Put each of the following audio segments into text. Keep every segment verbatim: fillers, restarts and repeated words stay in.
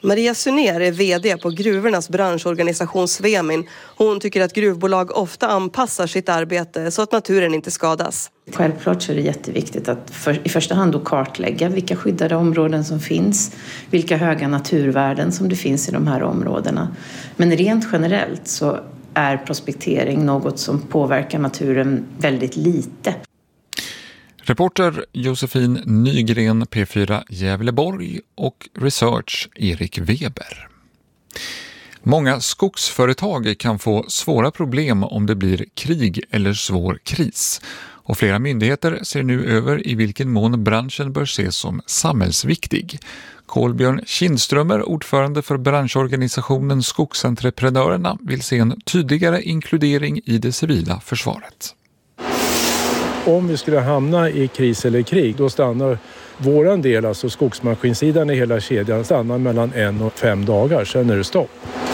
Maria Sunér är vd på gruvornas branschorganisation Svemin. Hon tycker att gruvbolag ofta anpassar sitt arbete så att naturen inte skadas. Självklart så är det jätteviktigt att för, i första hand då kartlägga vilka skyddade områden som finns, vilka höga naturvärden som det finns i de här områdena. Men rent generellt så är prospektering något som påverkar naturen väldigt lite. Reporter Josefin Nygren, P fyra Gävleborg, och research Erik Weber. Många skogsföretag kan få svåra problem om det blir krig eller svår kris. Och flera myndigheter ser nu över i vilken mån branschen bör ses som samhällsviktig. Kolbjörn Kindströmer, ordförande för branschorganisationen Skogsentreprenörerna, vill se en tydligare inkludering i det civila försvaret. Om vi skulle hamna i kris eller krig, då stannar våran del, alltså skogsmaskinsidan i hela kedjan, stannar mellan en och fem dagar, sen är det stopp.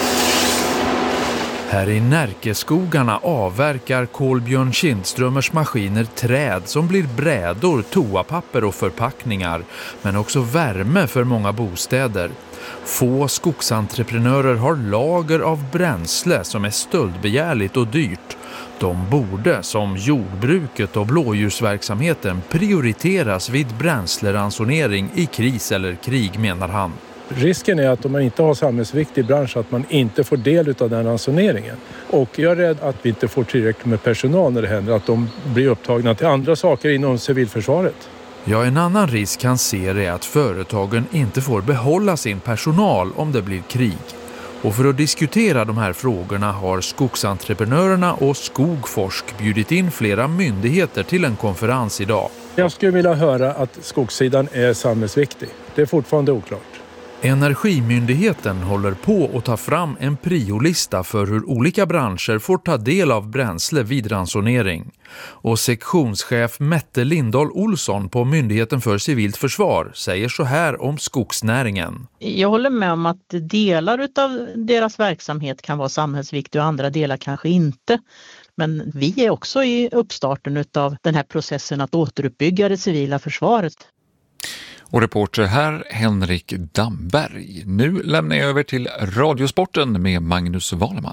Här i Närkeskogarna avverkar Kolbjörn Kindströmers maskiner träd som blir brädor, toapapper och förpackningar, men också värme för många bostäder. Få skogsentreprenörer har lager av bränsle som är stöldbegärligt och dyrt. De borde, som jordbruket och blåljusverksamheten, prioriteras vid bränsleransonering i kris eller krig, menar han. Risken är att om man inte har samhällsviktig bransch att man inte får del av den ransoneringen. Och jag är rädd att vi inte får tillräckligt med personal när det händer, att de blir upptagna till andra saker inom civilförsvaret. Ja, en annan risk han ser är att företagen inte får behålla sin personal om det blir krig. Och för att diskutera de här frågorna har Skogsentreprenörerna och Skogforsk bjudit in flera myndigheter till en konferens idag. Jag skulle vilja höra att skogssidan är samhällsviktig. Det är fortfarande oklart. Energimyndigheten håller på att ta fram en priolista för hur olika branscher får ta del av bränsle vid ransonering. Och sektionschef Mette Lindahl Olsson på Myndigheten för civilt försvar säger så här om skogsnäringen. Jag håller med om att delar av deras verksamhet kan vara samhällsviktiga och andra delar kanske inte. Men vi är också i uppstarten av den här processen att återuppbygga det civila försvaret. Och reporter här Henrik Damberg. Nu lämnar jag över till Radiosporten med Magnus Waleman.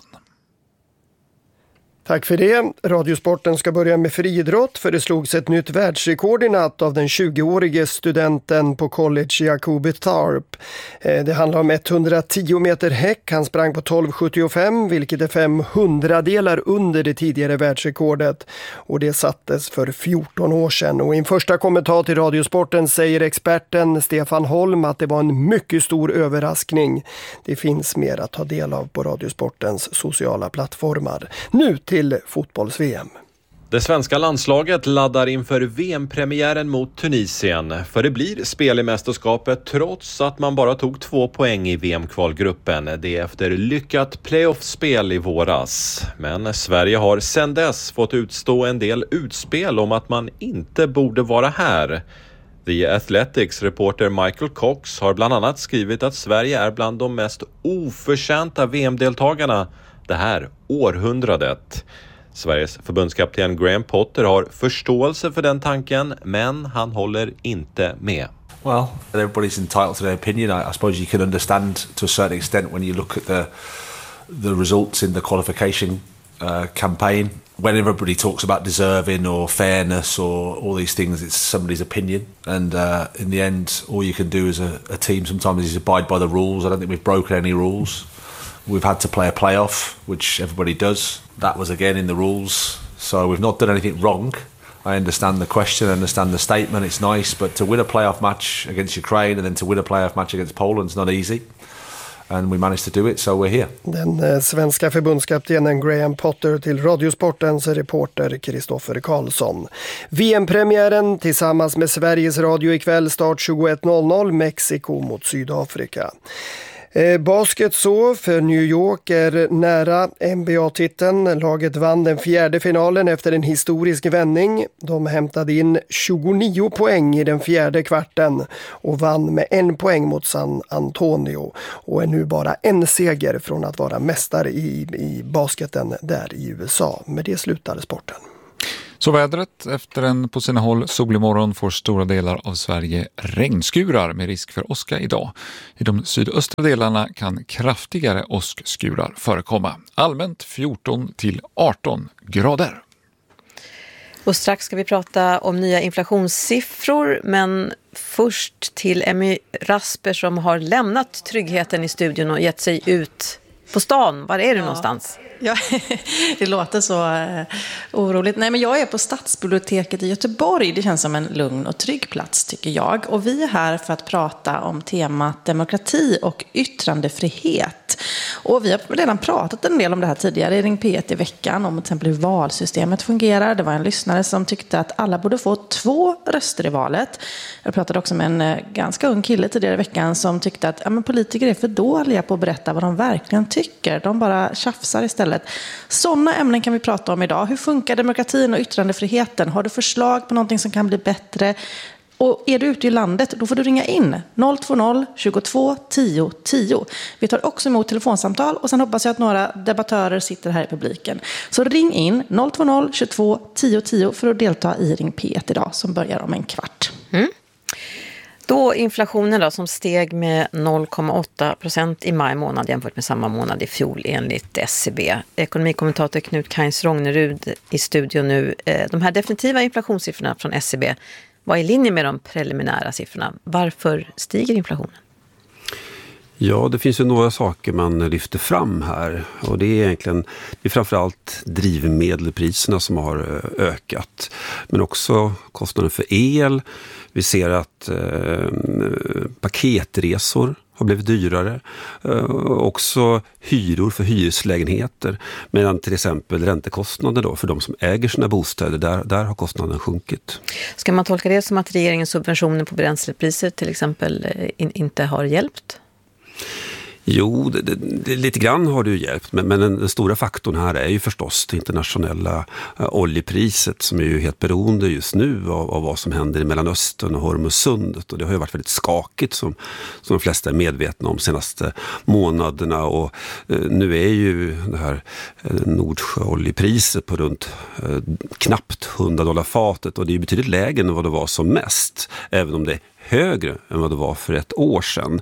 Tack för det. Radiosporten ska börja med friidrott, för det slogs ett nytt världsrekord i natt av den tjugoårige studenten på college Jacobi Tharp. Det handlar om etthundratio meter häck. Han sprang på tolv sjuttiofem, vilket är fem hundradelar under det tidigare världsrekordet. Och det sattes för fjorton år sedan. Och i en första kommentar till Radiosporten säger experten Stefan Holm att det var en mycket stor överraskning. Det finns mer att ta del av på Radiosportens sociala plattformar. Nu till till fotbolls-V M. Det svenska landslaget laddar inför V M-premiären mot Tunisien. För det blir spel i mästerskapet trots att man bara tog två poäng i V M-kvalgruppen. Det är efter lyckat playoff-spel i våras. Men Sverige har sedan dess fått utstå en del utspel om att man inte borde vara här. The Athletics reporter Michael Cox har bland annat skrivit att Sverige är bland de mest oförtjänta V M-deltagarna det här århundradet. Sveriges förbundskapten Graham Potter har förståelse för den tanken, men han håller inte med. Well, everybody's entitled to their opinion. I, I suppose you can understand to a certain extent when you look at the the results in the qualification uh, campaign. When everybody talks about deserving or fairness or all these things, it's somebody's opinion. And uh, in the end, all you can do as a, a team sometimes is abide by the rules. I don't think we've broken any rules. We've had to play a playoff, which everybody does. That was again in the rules. So we've not done anything wrong. I understand the question, I understand the statement, it's nice. But to win a playoff match against Ukraine and then to win a playoff match against Poland is not easy. And we managed to do it, so we're here. Den eh, svenska förbundskaptenen Graham Potter till Radiosportens reporter Kristoffer Karlsson. V M-premiären tillsammans med Sveriges Radio ikväll, start tjugoett noll noll, Mexiko mot Sydafrika. Eh, basket så, för New York är nära N B A-titeln. Laget vann den fjärde finalen efter en historisk vändning. De hämtade in tjugonio poäng i den fjärde kvarten och vann med en poäng mot San Antonio. Och är nu bara en seger från att vara mästare i, i basketen där i U S A. Med det slutade sporten. Så vädret, efter en på sina håll solig morgon får stora delar av Sverige regnskurar med risk för åska idag. I de sydöstra delarna kan kraftigare åskskurar förekomma. Allmänt fjorton till arton grader. Och strax ska vi prata om nya inflationssiffror, men först till Emmy Rasper som har lämnat tryggheten i studion och gett sig ut på stan. Var är du ja. någonstans? Ja, det låter så uh, oroligt. Nej, men jag är på Stadsbiblioteket i Göteborg. Det känns som en lugn och trygg plats tycker jag. Och vi är här för att prata om temat demokrati och yttrandefrihet. Och vi har redan pratat en del om det här tidigare i Ring P ett i veckan. Om till exempel hur valsystemet fungerar. Det var en lyssnare som tyckte att alla borde få två röster i valet. Jag pratade också med en uh, ganska ung kille tidigare i veckan som tyckte att ja, men politiker är för dåliga på att berätta vad de verkligen tycker. De bara tjafsar istället. Sådana ämnen kan vi prata om idag. Hur funkar demokratin och yttrandefriheten? Har du förslag på någonting som kan bli bättre? Och är du ute i landet, då får du ringa in noll två noll tjugotvå tio tio. Vi tar också emot telefonsamtal och sen hoppas jag att några debattörer sitter här i publiken. Så ring in noll två noll tjugotvå tio tio för att delta i Ring P ett idag som börjar om en kvart. Mm. Då inflationen då, som steg med noll komma åtta procent i maj månad jämfört med samma månad i fjol enligt S C B. Ekonomikommentator Knut Kains Rognerud i studion nu. De här definitiva inflationssiffrorna från S C B var i linje med de preliminära siffrorna. Varför stiger inflationen? Ja, det finns ju några saker man lyfter fram här och det är egentligen det är framförallt drivmedelpriserna som har ökat, men också kostnaden för el. Vi ser att eh, paketresor har blivit dyrare, eh, också hyror för hyreslägenheter, medan till exempel räntekostnader då för de som äger sina bostäder, där, där har kostnaden sjunkit. Ska man tolka det som att regeringens subventioner på bränslepriser till exempel in, inte har hjälpt? Jo, det, det, det, lite grann har det ju hjälpt, men, men den, den stora faktorn här är ju förstås det internationella uh, oljepriset som är ju helt beroende just nu av, av vad som händer i Mellanöstern och Hormuzsundet, och det har ju varit väldigt skakigt som, som de flesta är medvetna om senaste månaderna, och uh, nu är ju det här uh, Nordsjöoljepriset på runt uh, knappt hundra dollar fatet, och det är betydligt lägre än vad det var som mest, även om det är högre än vad det var för ett år sedan.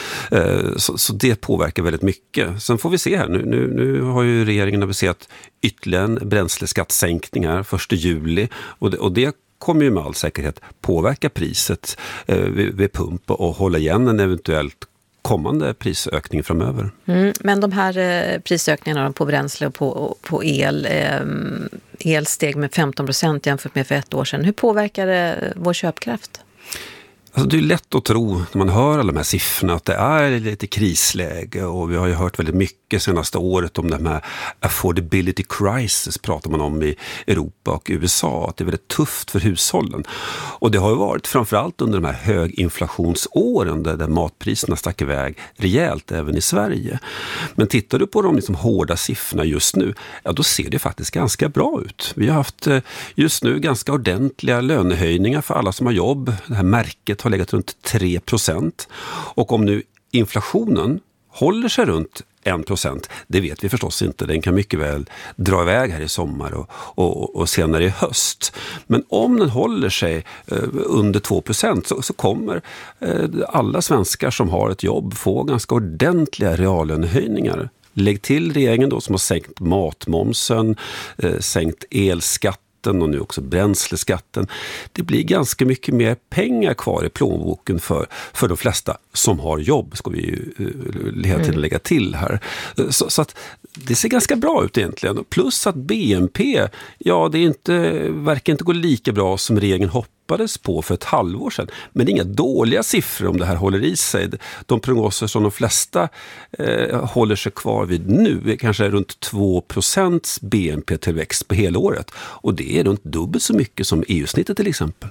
Så, så det påverkar väldigt mycket. Sen får vi se här. Nu, nu, nu har ju regeringen aviserat ytterligare en bränsleskattsänkning här första juli. Och det, och det kommer ju med all säkerhet påverka priset eh, vid, vid pump och hålla igen en eventuellt kommande prisökning framöver. Mm, men de här eh, prisökningarna på bränsle och på, på el, eh, el steg med femton procent jämfört med för ett år sedan. Hur påverkar det vår köpkraft? Alltså det är lätt att tro när man hör alla de här siffrorna att det är lite krisläge, och vi har ju hört väldigt mycket senaste året om det här affordability crisis pratar man om i Europa och U S A, att det är väldigt tufft för hushållen. Och det har ju varit framförallt under de här höginflationsåren där, där matpriserna stack iväg rejält även i Sverige. Men tittar du på de liksom hårda siffrorna just nu, ja då ser det faktiskt ganska bra ut. Vi har haft just nu ganska ordentliga lönehöjningar för alla som har jobb. Det här märket har legat runt tre procent, och om nu inflationen håller sig runt en procent, det vet vi förstås inte. Den kan mycket väl dra iväg här i sommar och, och, och senare i höst. Men om den håller sig eh, under två procent så, så kommer eh, alla svenskar som har ett jobb få ganska ordentliga reallönehöjningar. Lägg till regeringen då som har sänkt matmomsen, eh, sänkt elskatt och nu också bränsleskatten. Det blir ganska mycket mer pengar kvar i plånboken för, för de flesta som har jobb, ska vi ju hela tiden lägga till här. Så, så att det ser ganska bra ut egentligen. Plus att B N P, ja det är inte, verkar inte gå lika bra som regeringen hoppades på för ett halvår sedan. Men det är inga dåliga siffror om det här håller i sig. De prognoser som de flesta eh, håller sig kvar vid nu är kanske runt två procent B N P-tillväxt på hela året. Och det är runt dubbelt så mycket som E U-snittet till exempel.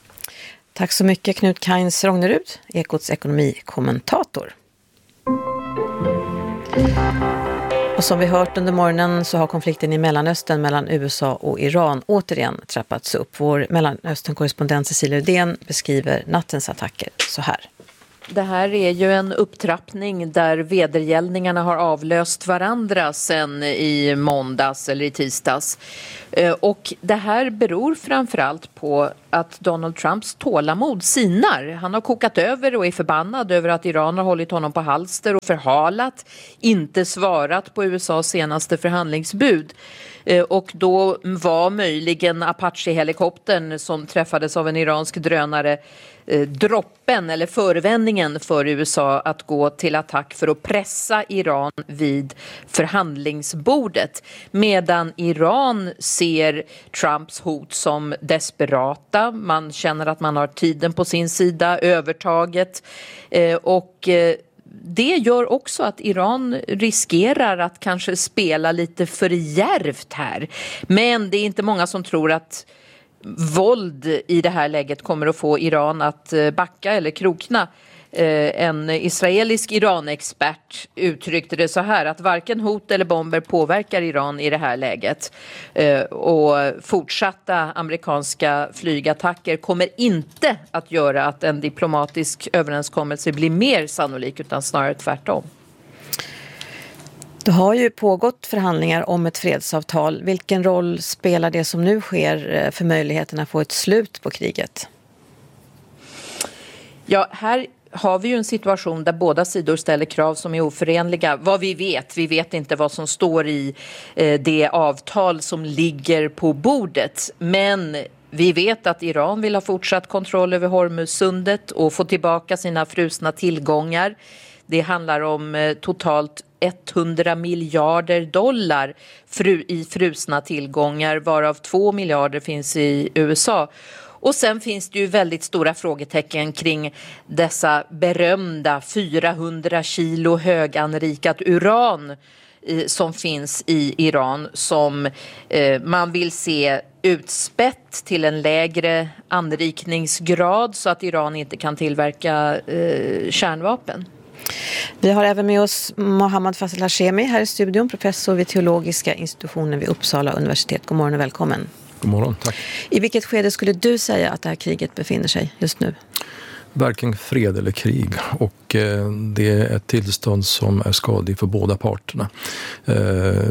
Tack så mycket Knut Kains Rognerud, Ekots ekonomikommentator. Och som vi hört under morgonen så har konflikten i Mellanöstern mellan U S A och Iran återigen trappats upp. Vår Mellanöstern-korrespondent Cecilia Udén beskriver nattens attacker så här. det här är ju en upptrappning där vedergällningarna har avlöst varandra sen i måndags eller i tisdags. Och det här beror framförallt på att Donald Trumps tålamod sinar. Han har kokat över och är förbannad över att Iran har hållit honom på halster och förhalat, inte svarat på U S A:s senaste förhandlingsbud. Och då var möjligen Apache-helikoptern som träffades av en iransk drönare droppen eller förevändningen för U S A att gå till attack för att pressa Iran vid förhandlingsbordet. Medan Iran ser Trumps hot som desperata. Man känner att man har tiden på sin sida, övertaget. Och det gör också att Iran riskerar att kanske spela lite för djärvt här. Men det är inte många som tror att våld i det här läget kommer att få Iran att backa eller krokna. En israelisk Iran-expert uttryckte det så här att varken hot eller bomber påverkar Iran i det här läget. Och fortsatta amerikanska flygattacker kommer inte att göra att en diplomatisk överenskommelse blir mer sannolik utan snarare tvärtom. Det har ju pågått förhandlingar om ett fredsavtal. Vilken roll spelar det som nu sker för möjligheten att få ett slut på kriget? Ja, här har vi ju en situation där båda sidor ställer krav som är oförenliga. Vad vi vet, vi vet inte vad som står i eh, det avtal som ligger på bordet. Men vi vet att Iran vill ha fortsatt kontroll över Hormuzsundet och få tillbaka sina frusna tillgångar. Det handlar om eh, totalt hundra miljarder dollar fru- i frusna tillgångar, varav två miljarder finns i U S A. Och sen finns det ju väldigt stora frågetecken kring dessa berömda fyrahundra kilo höganrikat uran eh, som finns i Iran som eh, man vill se utspätt till en lägre anrikningsgrad så att Iran inte kan tillverka eh, kärnvapen. Vi har även med oss Mohammad Fasil Hashemi här i studion, professor vid teologiska institutionen vid Uppsala universitet. God morgon och välkommen. God morgon, tack. I vilket skede skulle du säga att det här kriget befinner sig just nu? Varken fred eller krig, och eh, det är ett tillstånd som är skadligt för båda parterna. Eh,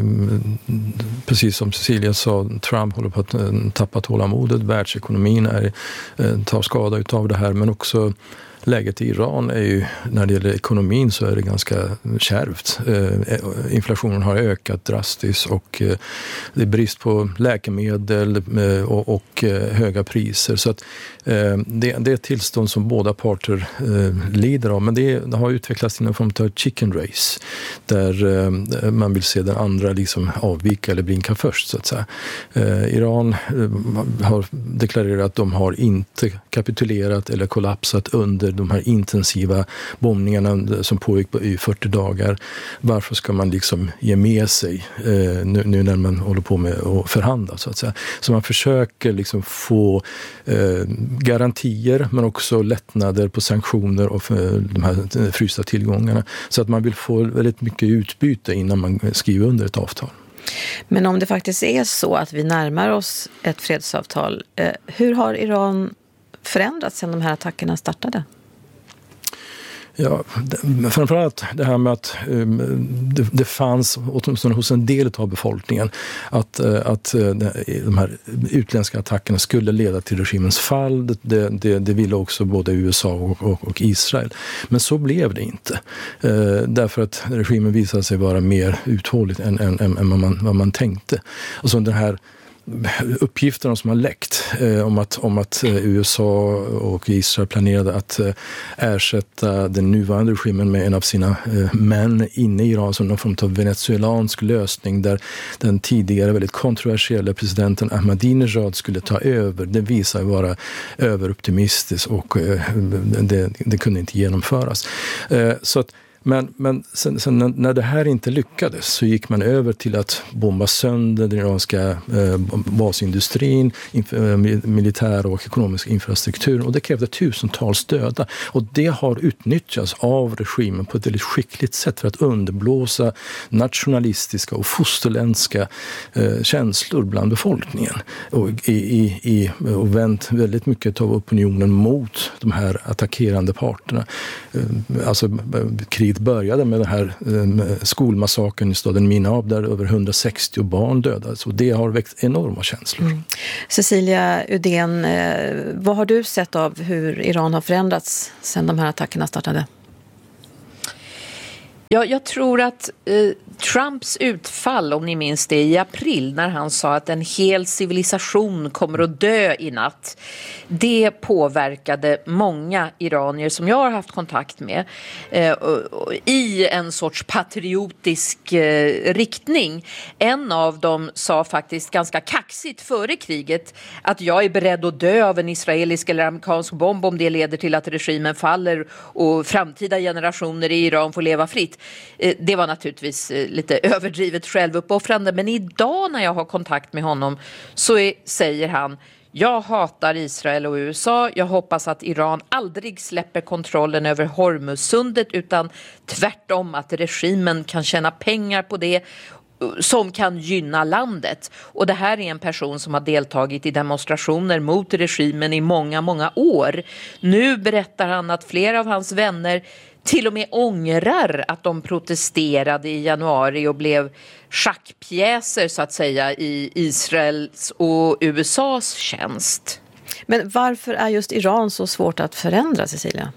precis som Cecilia sa, Trump håller på att eh, tappa tålamodet, världsekonomin är, eh, tar skada utav det här, men också läget i Iran är ju, när det gäller ekonomin så är det ganska kärvt. Eh, inflationen har ökat drastiskt och eh, det är brist på läkemedel eh, och, och eh, höga priser. Så att, eh, det, det är ett tillstånd som båda parter eh, lider av. Men det, det har utvecklats inom form av chicken race där eh, man vill se den andra liksom avvika eller blinka först, så att säga. Eh, Iran eh, har deklarerat att de har inte kapitulerat eller kollapsat under de här intensiva bombningarna som pågick i fyrtio dagar. Varför ska man liksom ge med sig eh, nu, nu när man håller på med att förhandla, så att säga. Så man försöker liksom få eh, garantier men också lättnader på sanktioner och för de här frysta tillgångarna. Så att man vill få väldigt mycket utbyte innan man skriver under ett avtal. Men om det faktiskt är så att vi närmar oss ett fredsavtal, eh, hur har Iran förändrats sedan de här attackerna startade? Ja, framförallt det här med att um, det, det fanns åtminstone hos en del av befolkningen att, uh, att uh, de här utländska attackerna skulle leda till regimens fall. Det, det, det ville också både U S A och, och, och Israel. Men så blev det inte. Uh, därför att regimen visade sig vara mer uthålligt än, än, än, än vad, man, vad man tänkte. Och så den här uppgifterna som har läckt eh, om att, om att eh, U S A och Israel planerade att eh, ersätta den nuvarande regimen med en av sina eh, män inne i Iran som någon form av venezuelansk lösning där den tidigare väldigt kontroversiella presidenten Ahmadinejad skulle ta över. Det visar sig vara överoptimistiskt och eh, det, det kunde inte genomföras. Eh, så att Men, men sen, sen när det här inte lyckades så gick man över till att bomba sönder den iranska eh, basindustrin, inf- eh, militär och ekonomisk infrastruktur, och det krävde tusentals döda. Och det har utnyttjats av regimen på ett väldigt skickligt sätt för att underblåsa nationalistiska och fosterländska eh, känslor bland befolkningen. Och, i, i, i, och vänt väldigt mycket av opinionen mot de här attackerande parterna. Eh, alltså kriget började med den här eh, skolmassakern i staden Minab där över hundrasextio barn dödades, och det har väckt enorma känslor. Mm. Cecilia Udén, eh, vad har du sett av hur Iran har förändrats sedan de här attackerna startade? Ja, jag tror att eh, Trumps utfall, om ni minns det, i april när han sa att en hel civilisation kommer att dö i natt, det påverkade många iranier som jag har haft kontakt med eh, och, och, i en sorts patriotisk eh, riktning. En av dem sa faktiskt ganska kaxigt före kriget att jag är beredd att dö av en israelisk eller amerikansk bomb om det leder till att regimen faller och framtida generationer i Iran får leva fritt. Det var naturligtvis lite överdrivet självuppoffrande, men idag när jag har kontakt med honom så är, säger han: jag hatar Israel och U S A. Jag hoppas att Iran aldrig släpper kontrollen över Hormuzsundet, utan tvärtom att regimen kan tjäna pengar på det som kan gynna landet. Och det här är en person som har deltagit i demonstrationer mot regimen i många, många år. Nu berättar han att flera av hans vänner till och med ångrar att de protesterade i januari och blev schackpjäser så att säga i Israels och U S A:s tjänst. Men varför är just Iran så svårt att förändra, Cecilia?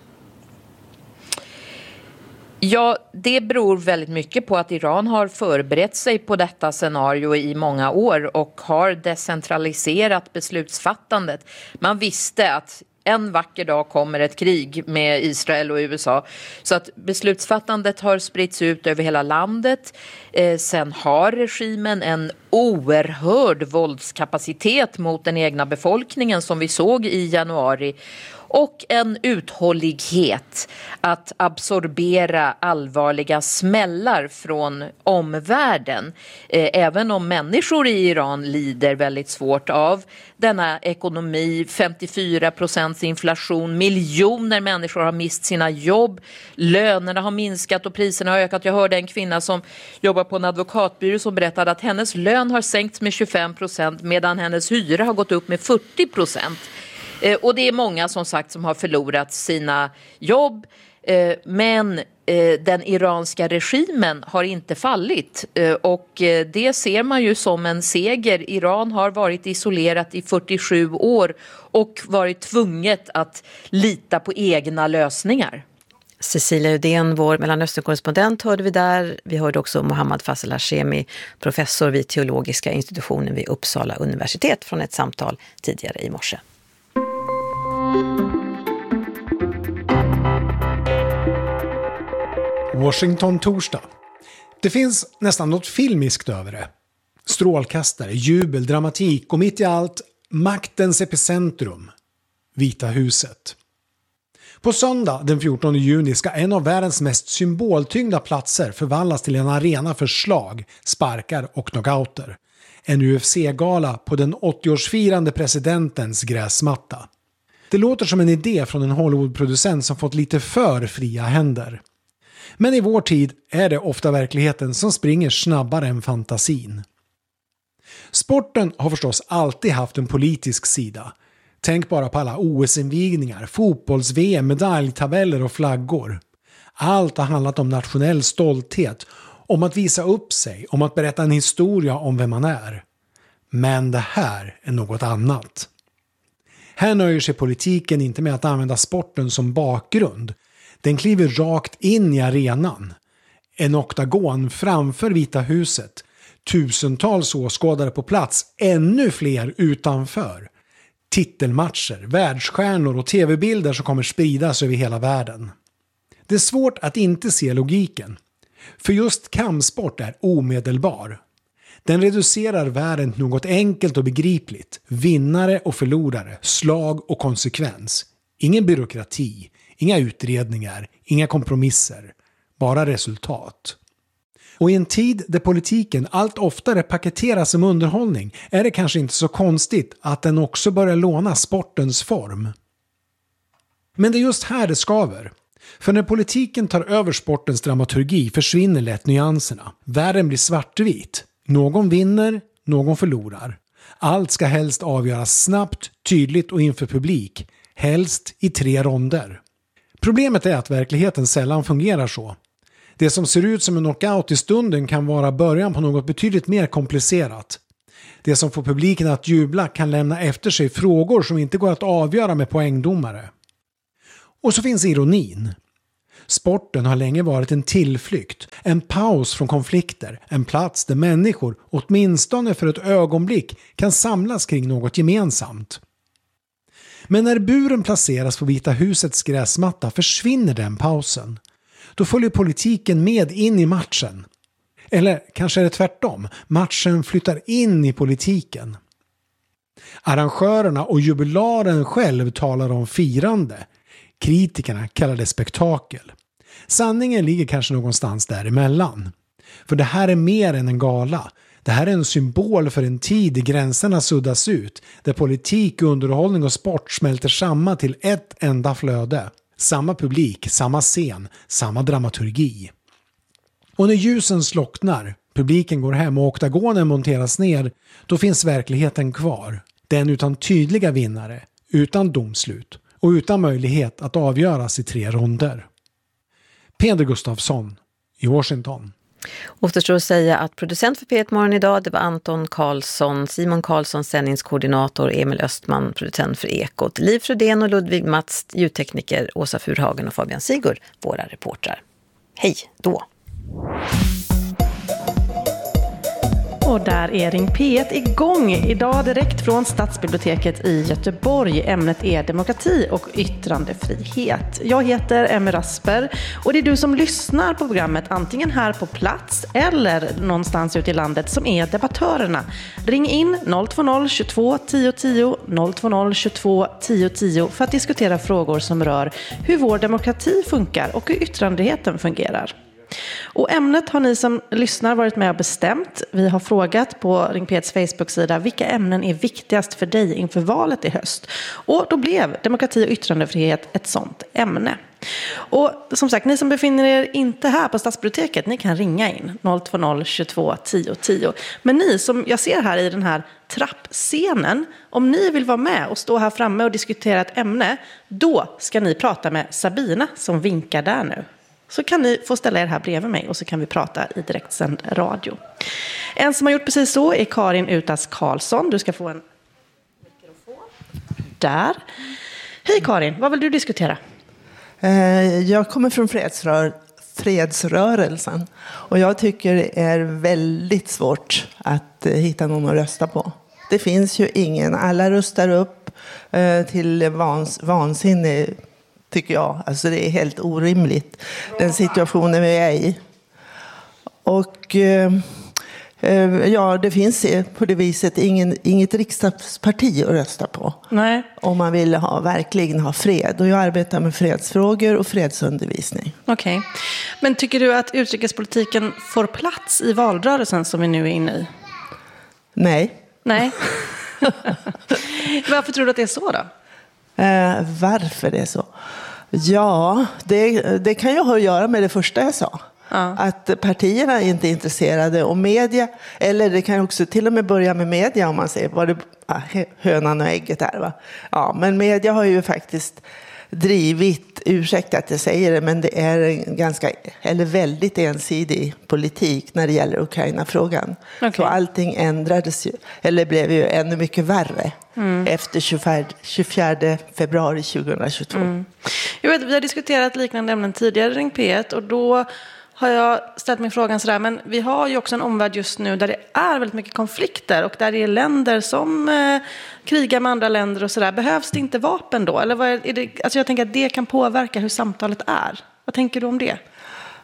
Ja, det beror väldigt mycket på att Iran har förberett sig på detta scenario i många år och har decentraliserat beslutsfattandet. Man visste att en vacker dag kommer ett krig med Israel och U S A. Så att beslutsfattandet har spritts ut över hela landet. Eh, sen har regimen en oerhörd våldskapacitet mot den egna befolkningen som vi såg i januari. Och en uthållighet att absorbera allvarliga smällar från omvärlden. Eh, även om människor i Iran lider väldigt svårt av denna ekonomi, femtiofyra procents inflation, miljoner människor har mist sina jobb, lönerna har minskat och priserna har ökat. Jag hörde en kvinna som jobbar på en advokatbyrå som berättade att hennes lön har sänkts med tjugofem procent medan hennes hyra har gått upp med fyrtio procent. Eh, och det är många som sagt som har förlorat sina jobb, eh, men eh, den iranska regimen har inte fallit eh, och eh, det ser man ju som en seger. Iran har varit isolerat i fyrtiosju år och varit tvunget att lita på egna lösningar. Cecilia Udén, vår Mellanöstern-korrespondent, hörde vi där. Vi hörde också Mohammad Fazel Hashemi, professor vid teologiska institutionen vid Uppsala universitet, från ett samtal tidigare i morse. Washington torsdag. Det finns nästan något filmiskt över det. Strålkastare, jubel, dramatik och mitt i allt maktens epicentrum, Vita huset. På söndag den fjortonde juni ska en av världens mest symboltyngda platser förvandlas till en arena för slag, sparkar och knockouter. En U F C-gala på den åttioårsfirande presidentens gräsmatta. Det låter som en idé från en Hollywood-producent som fått lite för fria händer. Men i vår tid är det ofta verkligheten som springer snabbare än fantasin. Sporten har förstås alltid haft en politisk sida. Tänk bara på alla O S-invigningar, fotbolls-V M, medaljtabeller och flaggor. Allt har handlat om nationell stolthet, om att visa upp sig, om att berätta en historia om vem man är. Men det här är något annat. Här nöjer sig politiken inte med att använda sporten som bakgrund. Den kliver rakt in i arenan. En oktagon framför Vita huset. Tusentals åskådare på plats, ännu fler utanför. Titelmatcher, världsstjärnor och tv-bilder som kommer spridas över hela världen. Det är svårt att inte se logiken. För just kampsport är omedelbar. Den reducerar världen till något enkelt och begripligt. Vinnare och förlorare, slag och konsekvens. Ingen byråkrati, inga utredningar, inga kompromisser. bara resultat. Och i en tid där politiken allt oftare paketeras som underhållning är det kanske inte så konstigt att den också börjar låna sportens form. Men det är just här det skaver. För när politiken tar över sportens dramaturgi försvinner lätt nyanserna. Världen blir svartvit. Någon vinner, någon förlorar. Allt ska helst avgöras snabbt, tydligt och inför publik. Helst i tre ronder. Problemet är att verkligheten sällan fungerar så. Det som ser ut som en knockout i stunden kan vara början på något betydligt mer komplicerat. Det som får publiken att jubla kan lämna efter sig frågor som inte går att avgöra med poängdomare. Och så finns ironin. Sporten har länge varit en tillflykt, en paus från konflikter, en plats där människor, åtminstone för ett ögonblick, kan samlas kring något gemensamt. Men när buren placeras på Vita husets gräsmatta försvinner den pausen. Då följer politiken med in i matchen. Eller kanske är det tvärtom, matchen flyttar in i politiken. Arrangörerna och jubilaren själv talar om firande. Kritikerna kallar det spektakel. Sanningen ligger kanske någonstans däremellan. För det här är mer än en gala. Det här är en symbol för en tid där gränserna suddas ut. Där politik, underhållning och sport smälter samman till ett enda flöde. Samma publik, samma scen, samma dramaturgi. Och när ljusen slocknar, publiken går hem och oktagonen monteras ner, då finns verkligheten kvar. Den utan tydliga vinnare, utan domslut och utan möjlighet att avgöras i tre ronder. Peder Gustafsson i Washington. Återstår att säga att producent för P ett Morgon idag, det var Anton Karlsson, Simon Karlsson, sändningskoordinator, Emil Östman, producent för Ekot, Liv Frödén och Ludvig Mats, ljudtekniker, Åsa Furhagen och Fabian Sigurd, våra reportrar. Hej då! Och där är Ring P ett igång idag direkt från Stadsbiblioteket i Göteborg. Ämnet är demokrati och yttrandefrihet. Jag heter Emmy Rasper och det är du som lyssnar på programmet antingen här på plats eller någonstans ute i landet som är debattörerna. Ring in noll två noll tjugotvå tio tio noll två noll tjugotvå tio tio för att diskutera frågor som rör hur vår demokrati funkar och hur yttrandefriheten fungerar. Och ämnet har ni som lyssnar varit med och bestämt. Vi har frågat på Ring P et:s Facebook-sida vilka ämnen är viktigast för dig inför valet i höst. Och då blev demokrati och yttrandefrihet ett sånt ämne. Och som sagt, ni som befinner er inte här på Stadsbiblioteket, ni kan ringa in noll två noll tjugotvå tio tio. Men ni som jag ser här i den här trappscenen, om ni vill vara med och stå här framme och diskutera ett ämne, då ska ni prata med Sabina som vinkar där nu. Så kan ni få ställa er här bredvid mig och så kan vi prata i direktsänd radio. En som har gjort precis så är Karin Utas Karlsson. Du ska få en mikrofon. Där. Hej Karin, vad vill du diskutera? Jag kommer från fredsrör- fredsrörelsen och jag tycker det är väldigt svårt att hitta någon att rösta på. Det finns ju ingen. Alla röstar upp till vans- vansinne, tycker jag. Alltså det är helt orimligt, den situationen vi är i. Och eh, ja, det finns på det viset ingen, inget riksdagsparti att rösta på. Nej. Om man vill ha, verkligen ha fred. Och jag arbetar med fredsfrågor och fredsundervisning. Okej. Okay. Men tycker du att utrikespolitiken får plats i valrörelsen som vi nu är inne i? Nej. Nej. Varför tror du att det är så då? Eh, varför det är så? Ja, det, det kan ju ha att göra med det första jag sa. Ja. Att partierna är inte intresserade och media, eller det kan också till och med börja med media om man säger vad det ja, hönan och ägget är, va? Ja, men media har ju faktiskt drivit, ursäkta att jag säger det, men det är en ganska, eller väldigt ensidig politik när det gäller Ukraina-frågan. Okay. Så allting ändrades ju, eller blev ju ännu mycket värre mm. efter tjugofjärde februari tjugohundratjugotvå. Mm. Jag vet, vi har diskuterat liknande ämnen tidigare i Ring P ett och då har jag ställt mig frågan sådär, men vi har ju också en omvärld just nu där det är väldigt mycket konflikter och där det är länder som eh, krigar med andra länder och sådär. Behövs det inte vapen då? Eller vad är, är det, alltså jag tänker att det kan påverka hur samtalet är. Vad tänker du om det?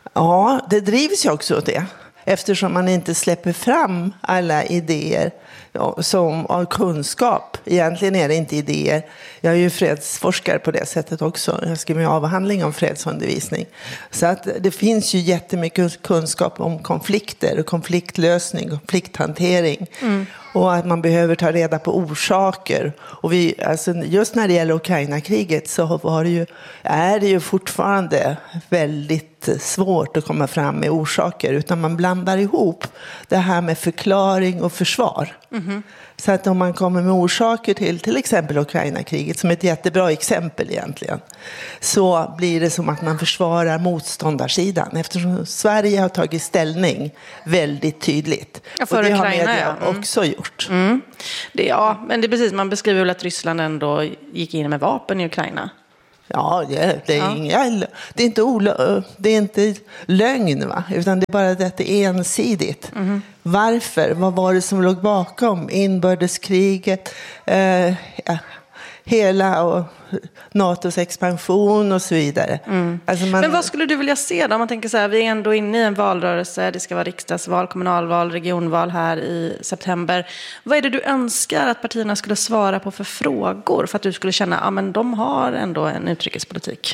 Ja, det drivs ju också åt det. Eftersom man inte släpper fram alla idéer ja, som av kunskap. Egentligen är det inte idéer. Jag är ju fredsforskare på det sättet också. Jag skriver en avhandling om fredsundervisning. Så att det finns ju jättemycket kunskap om konflikter och konfliktlösning, konflikthantering. Mm. Och att man behöver ta reda på orsaker. Och vi, alltså just när det gäller Ukraina-kriget så var det ju, är det ju fortfarande väldigt svårt att komma fram med orsaker. Utan man blandar ihop det här med förklaring och försvar. Mm-hmm. Så att om man kommer med orsaker till till exempel Ukraina-kriget, som ett jättebra exempel egentligen, så blir det som att man försvarar motståndarsidan. Eftersom Sverige har tagit ställning väldigt tydligt. Ja, för och det Ukraina, har media ja. Mm. också gjort. Mm. Det, ja, men det är precis, man beskriver väl att Ryssland ändå gick in med vapen i Ukraina. Ja, det, det, är ja. Inga, det, är inte olö, det är inte lögn, va? Utan det är bara att det är ensidigt. Mm. Varför? Vad var det som låg bakom? Inbördeskriget, eh, ja, hela och NATOs expansion och så vidare. Mm. Alltså man... Men vad skulle du vilja se då? Om man tänker så här, vi är ändå inne i en valrörelse, det ska vara riksdagsval, kommunalval, regionval här i september. Vad är det du önskar att partierna skulle svara på för frågor för att du skulle känna att ah, men de har ändå en utrikespolitik?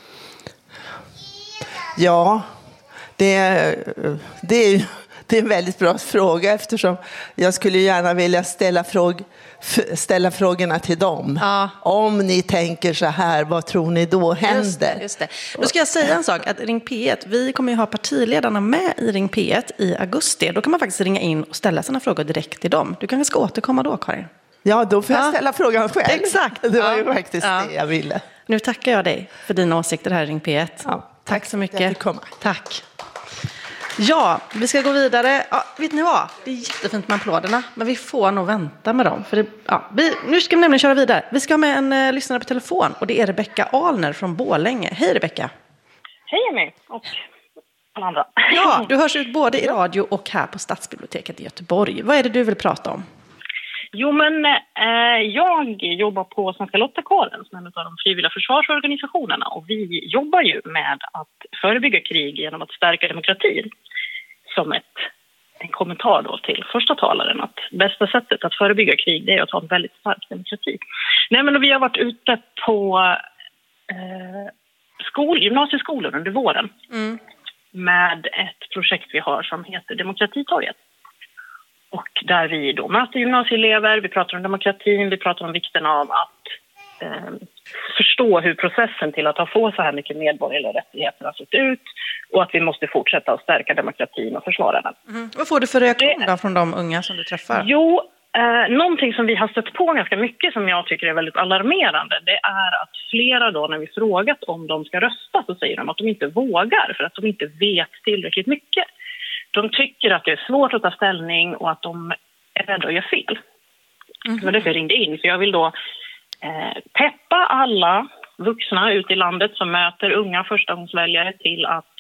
Ja, det är, det är, det är en väldigt bra fråga, eftersom jag skulle gärna vilja ställa frågor ställa frågorna till dem. Ja. Om ni tänker så här, vad tror ni då händer? Just det, just det. Då ska jag säga en sak, att Ring P ett, vi kommer ju ha partiledarna med i Ring P ett i augusti. Då kan man faktiskt ringa in och ställa sina frågor direkt till dem. Du kanske ska återkomma då, Karin? Ja, då får jag ja. ställa frågan själv. Exakt. Det var ja. ju faktiskt ja. det jag ville. Nu tackar jag dig för dina åsikter här i Ring P ett. Ja. Tack, Tack så mycket. Jag fick komma. Tack. Ja, vi ska gå vidare. Ja, vet ni vad? Det är jättefint med applåderna, men vi får nog vänta med dem. För det, ja, vi, nu ska vi nämligen köra vidare. Vi ska ha med en uh, lyssnare på telefon, och det är Rebecka Alner från Borlänge. Hej Rebecka. Hej Emmy och alla andra. Ja, du hörs ut både i radio och här på Stadsbiblioteket i Göteborg. Vad är det du vill prata om? Jo, men eh, jag jobbar på Svenska Lottakåren som en av de frivilliga försvarsorganisationerna, och vi jobbar ju med att förebygga krig genom att stärka demokratin. Som ett, en kommentar då till första talaren, att bästa sättet att förebygga krig, det är att ha en väldigt stark demokrati. Nej, men vi har varit ute på eh, skol, gymnasieskolor under våren mm. med ett projekt vi har som heter Demokratitorget. Och där vi då möter gymnasieelever, vi pratar om demokratin, vi pratar om vikten av att eh, förstå hur processen till att ha få så här mycket medborgerliga rättigheter har sett ut, och att vi måste fortsätta att stärka demokratin och försvara den. Mm. Vad får du för reaktion då från de unga som du träffar? Jo, eh, någonting som vi har stött på ganska mycket som jag tycker är väldigt alarmerande, det är att flera då när vi frågat om de ska rösta så säger de att de inte vågar för att de inte vet tillräckligt mycket. De tycker att det är svårt att ta ställning och att de är rädda att göra fel. Mm. Det var därför jag ringde in. För jag vill då eh, peppa alla vuxna ute i landet som möter unga förstagångsväljare till att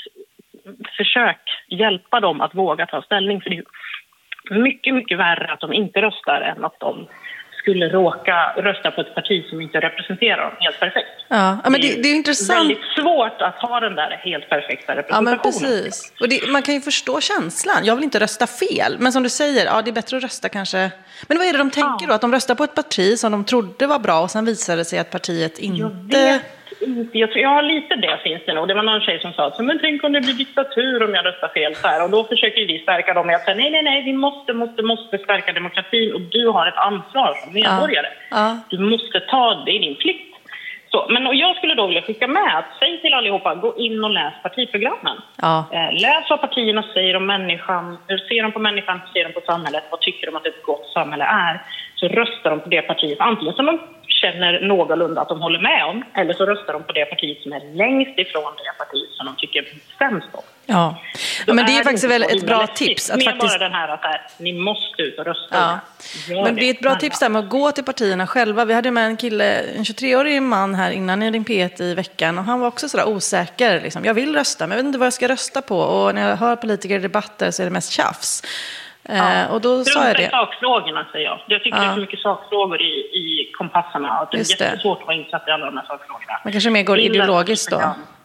försöka hjälpa dem att våga ta ställning. För det är mycket, mycket värre att de inte röstar än att de skulle råka rösta på ett parti som inte representerar dem helt perfekt. Ja, men det, det är intressant. Det är väldigt svårt att ha den där helt perfekta representationen. Ja, men precis. Och det, man kan ju förstå känslan. Jag vill inte rösta fel. Men som du säger, ja, det är bättre att rösta kanske. Men vad är det de tänker ja. då? Att de röstar på ett parti som de trodde var bra och sen visade det sig att partiet inte... Jag vet inte. Jag, tror, jag har lite det finns det nog. Det var någon tjej som sa att men tänk om det blir diktatur om jag röstar fel så här. Och då försöker vi stärka dem med att säga nej, nej, nej, vi måste, måste, måste stärka demokratin och du har ett ansvar som medborgare. Ja. Ja. Du måste ta det i din plikt. Så, men och jag skulle då vilja skicka med att säg till allihopa, gå in och läs partiprogrammen. Ja. Eh, läs vad partierna säger om människan, hur ser de på människan, hur ser de på samhället, vad tycker de att ett gott samhälle är. Så röstar de på det partiet, antingen som de känner någorlunda att de håller med om, eller så röstar de på det partiet som är längst ifrån det partiet som de tycker sämst om. Ja, ja men det är, är faktiskt väl ett bra tips. Att faktiskt... bara den här att här, ni måste ut och rösta. Ja. Men det är ett bra tips där med att gå till partierna själva. Vi hade med en kille, en tjugotre-årig man här innan i Ring P ett i veckan. Och han var också sådär osäker. Liksom. Jag vill rösta, men jag vet inte vad jag ska rösta på. Och när jag hör politiker i debatter så är det mest tjafs. Ja. Eh, och då sa jag det. Sakfrågorna, säger jag. Jag tycker ja. det är så mycket sakfrågor i, i kompassarna. Att det är jättesvårt att vara insatt i alla de här sakfrågorna. Man kanske mer går ideologiskt då.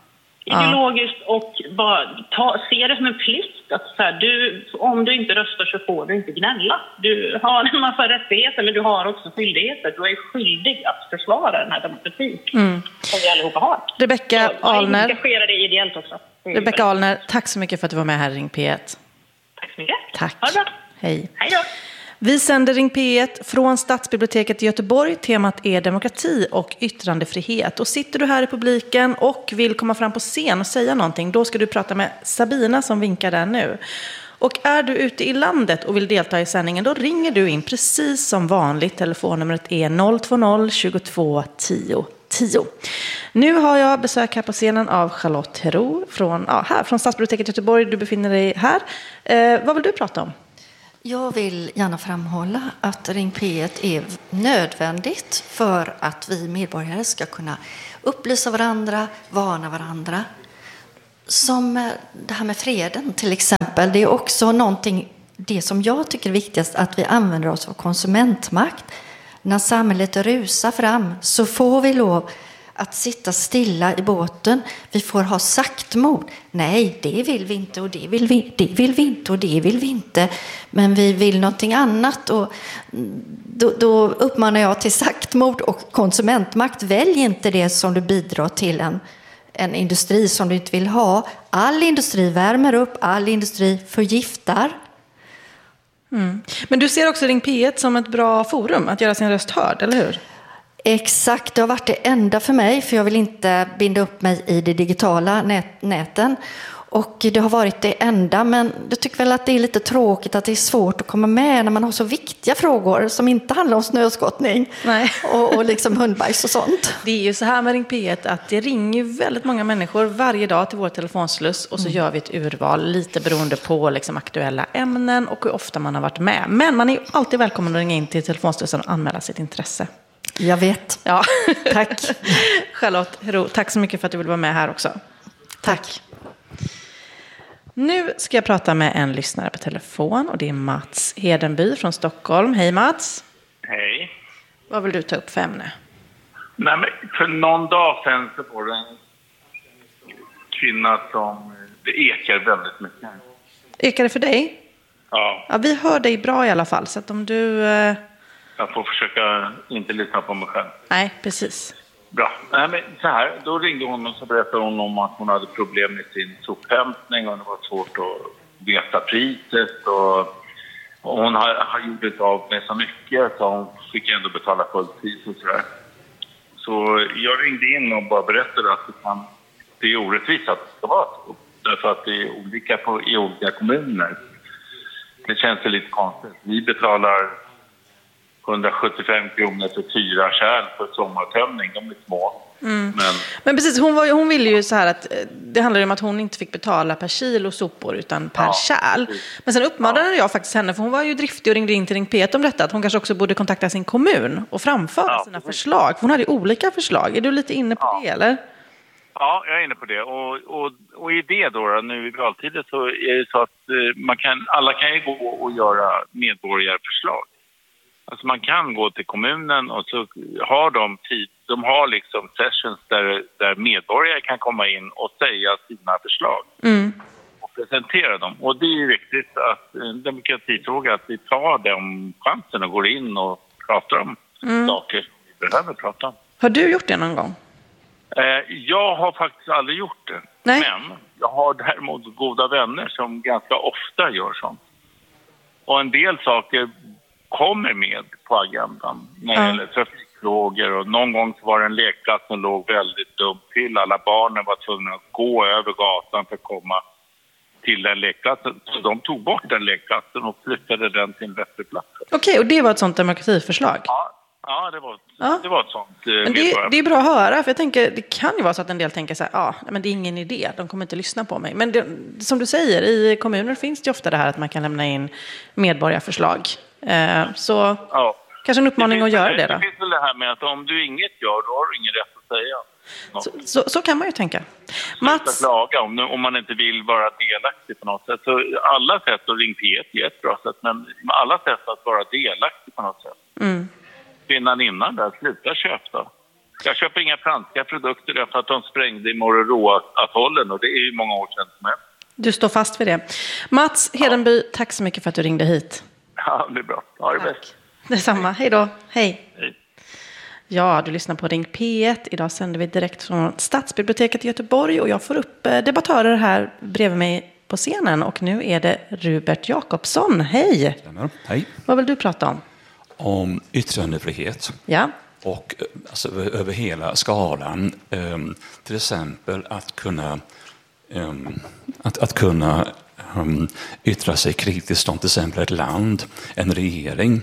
ideologiskt och bara ta, se det som en plikt att så här, du, om du inte röstar så får du inte gnälla. Du har en massa rättigheter men du har också skyldigheter. Du är skyldig att försvara den här demokratin mm. som vi allihopa har. Rebecka Ahlner. Det sker det ideellt också. Rebecka Ahlner, tack så mycket för att du var med här i Ring P ett. Tack så mycket. Tack. Ha det bra. Hej. Hej då. Vi sänder Ring P ett från Stadsbiblioteket i Göteborg. Temat är demokrati och yttrandefrihet. Och sitter du här i publiken och vill komma fram på scen och säga någonting, då ska du prata med Sabina som vinkar där nu. Och är du ute i landet och vill delta i sändningen, då ringer du in precis som vanligt. Telefonnumret är noll två noll tjugotvå tio tio. Nu har jag besök här på scenen av Charlotte Hero från, ja, här, från Stadsbiblioteket i Göteborg. Du befinner dig här. Eh, vad vill du prata om? Jag vill gärna framhålla att Ring P ett är nödvändigt för att vi medborgare ska kunna upplysa varandra, varna varandra. Som det här med freden till exempel. Det är också någonting, det som jag tycker är viktigast, att vi använder oss av konsumentmakt. När samhället rusar fram så får vi lov att sitta stilla i båten. Vi får ha saktmod. Nej, det vill vi inte och det vill vi, det vill vi inte och det vill vi inte. Men vi vill någonting annat och då, då uppmanar jag till saktmod och konsumentmakt. Välj inte det som du bidrar till en, en industri som du inte vill ha. All industri värmer upp, all industri förgiftar. Mm. Men du ser också Ring P ett som ett bra forum att göra sin röst hörd, eller hur? Exakt, det har varit det enda för mig, för jag vill inte binda upp mig i det digitala nät- näten. Och det har varit det enda, men jag tycker väl att det är lite tråkigt att det är svårt att komma med när man har så viktiga frågor som inte handlar om snöskottning. Nej. och, och liksom hundbajs och sånt. Det är ju så här med Ring P ett att det ringer väldigt många människor varje dag till vår telefonsluss och så mm. gör vi ett urval lite beroende på liksom aktuella ämnen och hur ofta man har varit med. Men man är ju alltid välkommen att ringa in till telefonslussen och anmäla sitt intresse. Jag vet. Ja, tack. Charlotte Hero, tack så mycket för att du vill vara med här också. Tack. Nu ska jag prata med en lyssnare på telefon och det är Mats Hedenby från Stockholm. Hej Mats. Hej. Vad vill du ta upp för ämne? Nej, men för någon dag sedan så var det en kvinna som det ekar väldigt mycket. Ekar det för dig? Ja. Ja, vi hör dig bra i alla fall så att om du... Eh... Jag får försöka inte lyssna på mig själv. Nej, precis. Bra. Nej, men så här, då ringde hon och så berättade hon om att hon hade problem med sin sophämtning och det var svårt att veta priset. Och, och hon har, har gjort det av med så mycket så hon fick ändå betala fullt pris och sådär. Så jag ringde in och bara berättade att det, kan, det är orättvist att det ska vara så. Därför att det är olika på, i olika kommuner. Det känns ju lite konstigt. Vi betalar hundrasjuttiofem kronor för fyra kärl för sommartömning, de är små. Mm. Men, Men precis, hon, var, hon ville ju så här att det handlar om att hon inte fick betala per kilo sopor utan per ja, kärl. Men sen uppmanade ja. jag faktiskt henne, för hon var ju driftig och ringde in till Ring P ett om detta, att hon kanske också borde kontakta sin kommun och framföra ja, sina precis. förslag. För hon hade ju olika förslag. Är du lite inne på ja. det, eller? Ja, jag är inne på det. Och, och, och i det då, nu i valtider så är det så att man kan, alla kan ju gå och göra medborgarförslag. Alltså man kan gå till kommunen och så har de tid, de har liksom sessions där, där medborgare kan komma in och säga sina förslag mm. och presentera dem. Och det är ju viktigt att en demokratifråga, att vi tar den chansen och går in och pratar om mm. saker som vi behöver prata om. Har du gjort det någon gång? Eh, jag har faktiskt aldrig gjort det. Nej. Men jag har däremot goda vänner som ganska ofta gör sånt. Och en del saker kommer med på agendan när det ja. gäller trafikfrågor. Och någon gång så var det en lekplats som låg väldigt dumt till. Alla barnen var tvungna att gå över gatan för att komma till den lekplatsen. Så de tog bort den lekplatsen och flyttade den till en bättre plats. Okej, okay, och det var ett sånt demokratiförslag? Ja, ja, det, var ett, ja. det var ett sånt. Eh, men det, det är bra att höra, för jag tänker, det kan ju vara så att en del tänker så här, ja, men det är ingen idé, de kommer inte lyssna på mig. Men det, som du säger, i kommuner finns det ofta det här att man kan lämna in medborgarförslag. Så ja. kanske en uppmaning det att göra det, det då. Det finns väl det här med att om du inget gör, då har du ingen rätt att säga. Så, så, så kan man ju tänka. Mats... klaga om, om man inte vill vara delaktig på något sätt. Så alla sätt att ringa P ett är ett bra sätt, men alla sätt att vara delaktig på något sätt. Mm. Kvinnan innan där, sluta köpa. Jag köper inga franska produkter därför att de sprängde i Mururoa-atollen och det är ju många år sedan som helst. Du står fast vid det. Mats Hedenby, ja. Tack så mycket för att du ringde hit. Ja, det är bra. Ha det bäst. Detsamma. Hej då. Hej. Hej. Ja, du lyssnar på Ring P ett. Idag sänder vi direkt från Stadsbiblioteket i Göteborg och jag får upp debattörer här bredvid mig på scenen. Och nu är det Rupert Jakobsson. Hej! Hej. Vad vill du prata om? Om yttrandefrihet. Ja. Och alltså, över hela skalan. Um, till exempel att kunna, um, att, att kunna um, yttra sig kritiskt om till exempel ett land, en regering.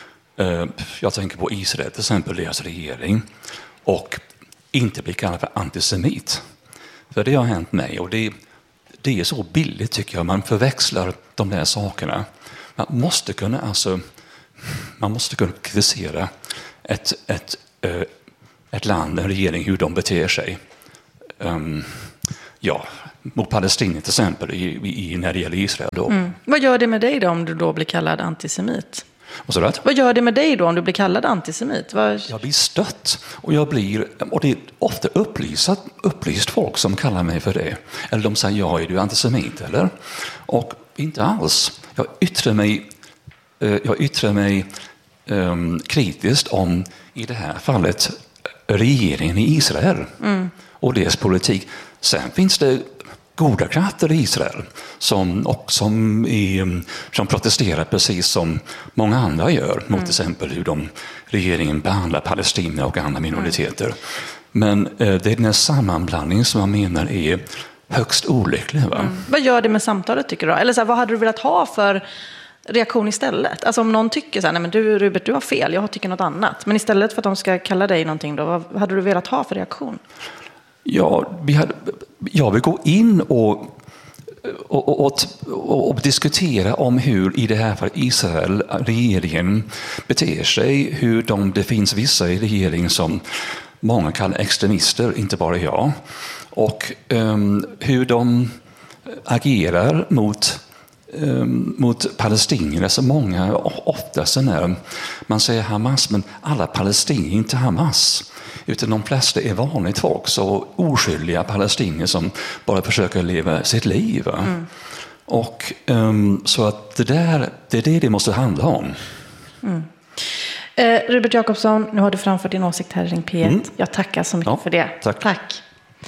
Uh, jag tänker på Israel till exempel, deras regering. Och inte bli kallad för antisemit. För det har hänt mig och det, det är så billigt tycker jag. Man förväxlar de där sakerna. Man måste kunna, alltså, man måste kunna kritisera ett, ett, uh, ett land, en regering, hur de beter sig. Um, ja, mot Palestina till exempel, i, i, när det gäller Israel. Då. Mm. Vad gör det med dig då om du då blir kallad antisemit? Och så Vad gör det med dig då om du blir kallad antisemit? Vad... Jag blir stött och jag blir, och det är ofta upplyst, upplyst folk som kallar mig för det. Eller de säger, ja, är du antisemit eller? Och inte alls. Jag yttrar mig, jag yttrar mig um, kritiskt om, i det här fallet, regeringen i Israel mm. och deras politik. Sen finns det goda krafter i Israel som, och som, är, som protesterar precis som många andra gör mot mm. till exempel hur de, regeringen behandlar Palestina och andra minoriteter. Mm. Men eh, det är den här sammanblandningen som jag menar är högst olycklig. Va? Mm. Vad gör det med samtalet tycker du? Eller så här, vad hade du velat ha för reaktion istället? Alltså om någon tycker så här, nej men du Rupert, du har fel, jag tycker något annat. Men istället för att de ska kalla dig någonting då, vad hade du velat ha för reaktion? Ja, vi hade, jag vill gå in och, och, och, och, och diskutera om hur i det här fallet Israel, regeringen beter sig, hur de, det finns vissa i regeringen som många kallar extremister, inte bara jag, och um, hur de agerar mot, um, mot palestinier, så många oftast när man säger Hamas, men alla palestinier är inte Hamas. Utan de flesta är vanligt folk, så oskyldiga palestinier som bara försöker leva sitt liv. Mm. Och um, så att det där, det är det det måste handla om. Mm. Eh, Rupert Jakobsson, nu har du framfört din åsikt här i Ring P ett. Mm. Jag tackar så mycket ja, för det. Tack. tack.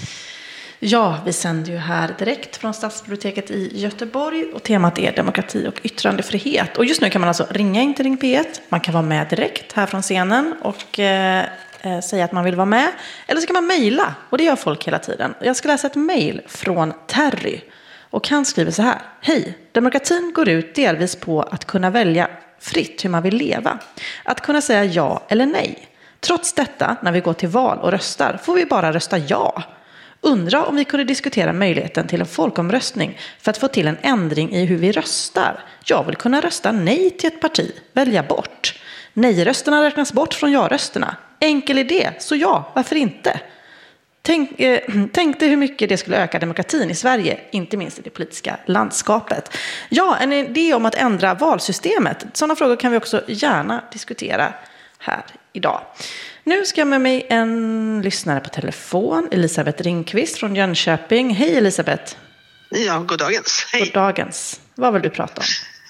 Ja, vi sänder ju här direkt från Stadsbiblioteket i Göteborg och temat är demokrati och yttrandefrihet. Och just nu kan man alltså ringa in till Ring P ett. Man kan vara med direkt här från scenen och eh, säga att man vill vara med. Eller så kan man mejla, och det gör folk hela tiden. Jag ska läsa ett mejl från Terry. Och han skriver så här. Hej, demokratin går ut delvis på att kunna välja fritt hur man vill leva. Att kunna säga ja eller nej. Trots detta, när vi går till val och röstar, får vi bara rösta ja. Undra om vi kunde diskutera möjligheten till en folkomröstning för att få till en ändring i hur vi röstar. Jag vill kunna rösta nej till ett parti, välja bort. Nej-rösterna räknas bort från ja-rösterna. Enkel idé, så ja, varför inte? Tänk, eh, tänkte hur mycket det skulle öka demokratin i Sverige, inte minst i det politiska landskapet. Ja, en idé om att ändra valsystemet. Sådana frågor kan vi också gärna diskutera här idag. Nu ska jag med mig en lyssnare på telefon, Elisabeth Ringqvist från Jönköping. Hej Elisabeth. Ja, god dagens. Hej. God dagens. Vad vill du prata om?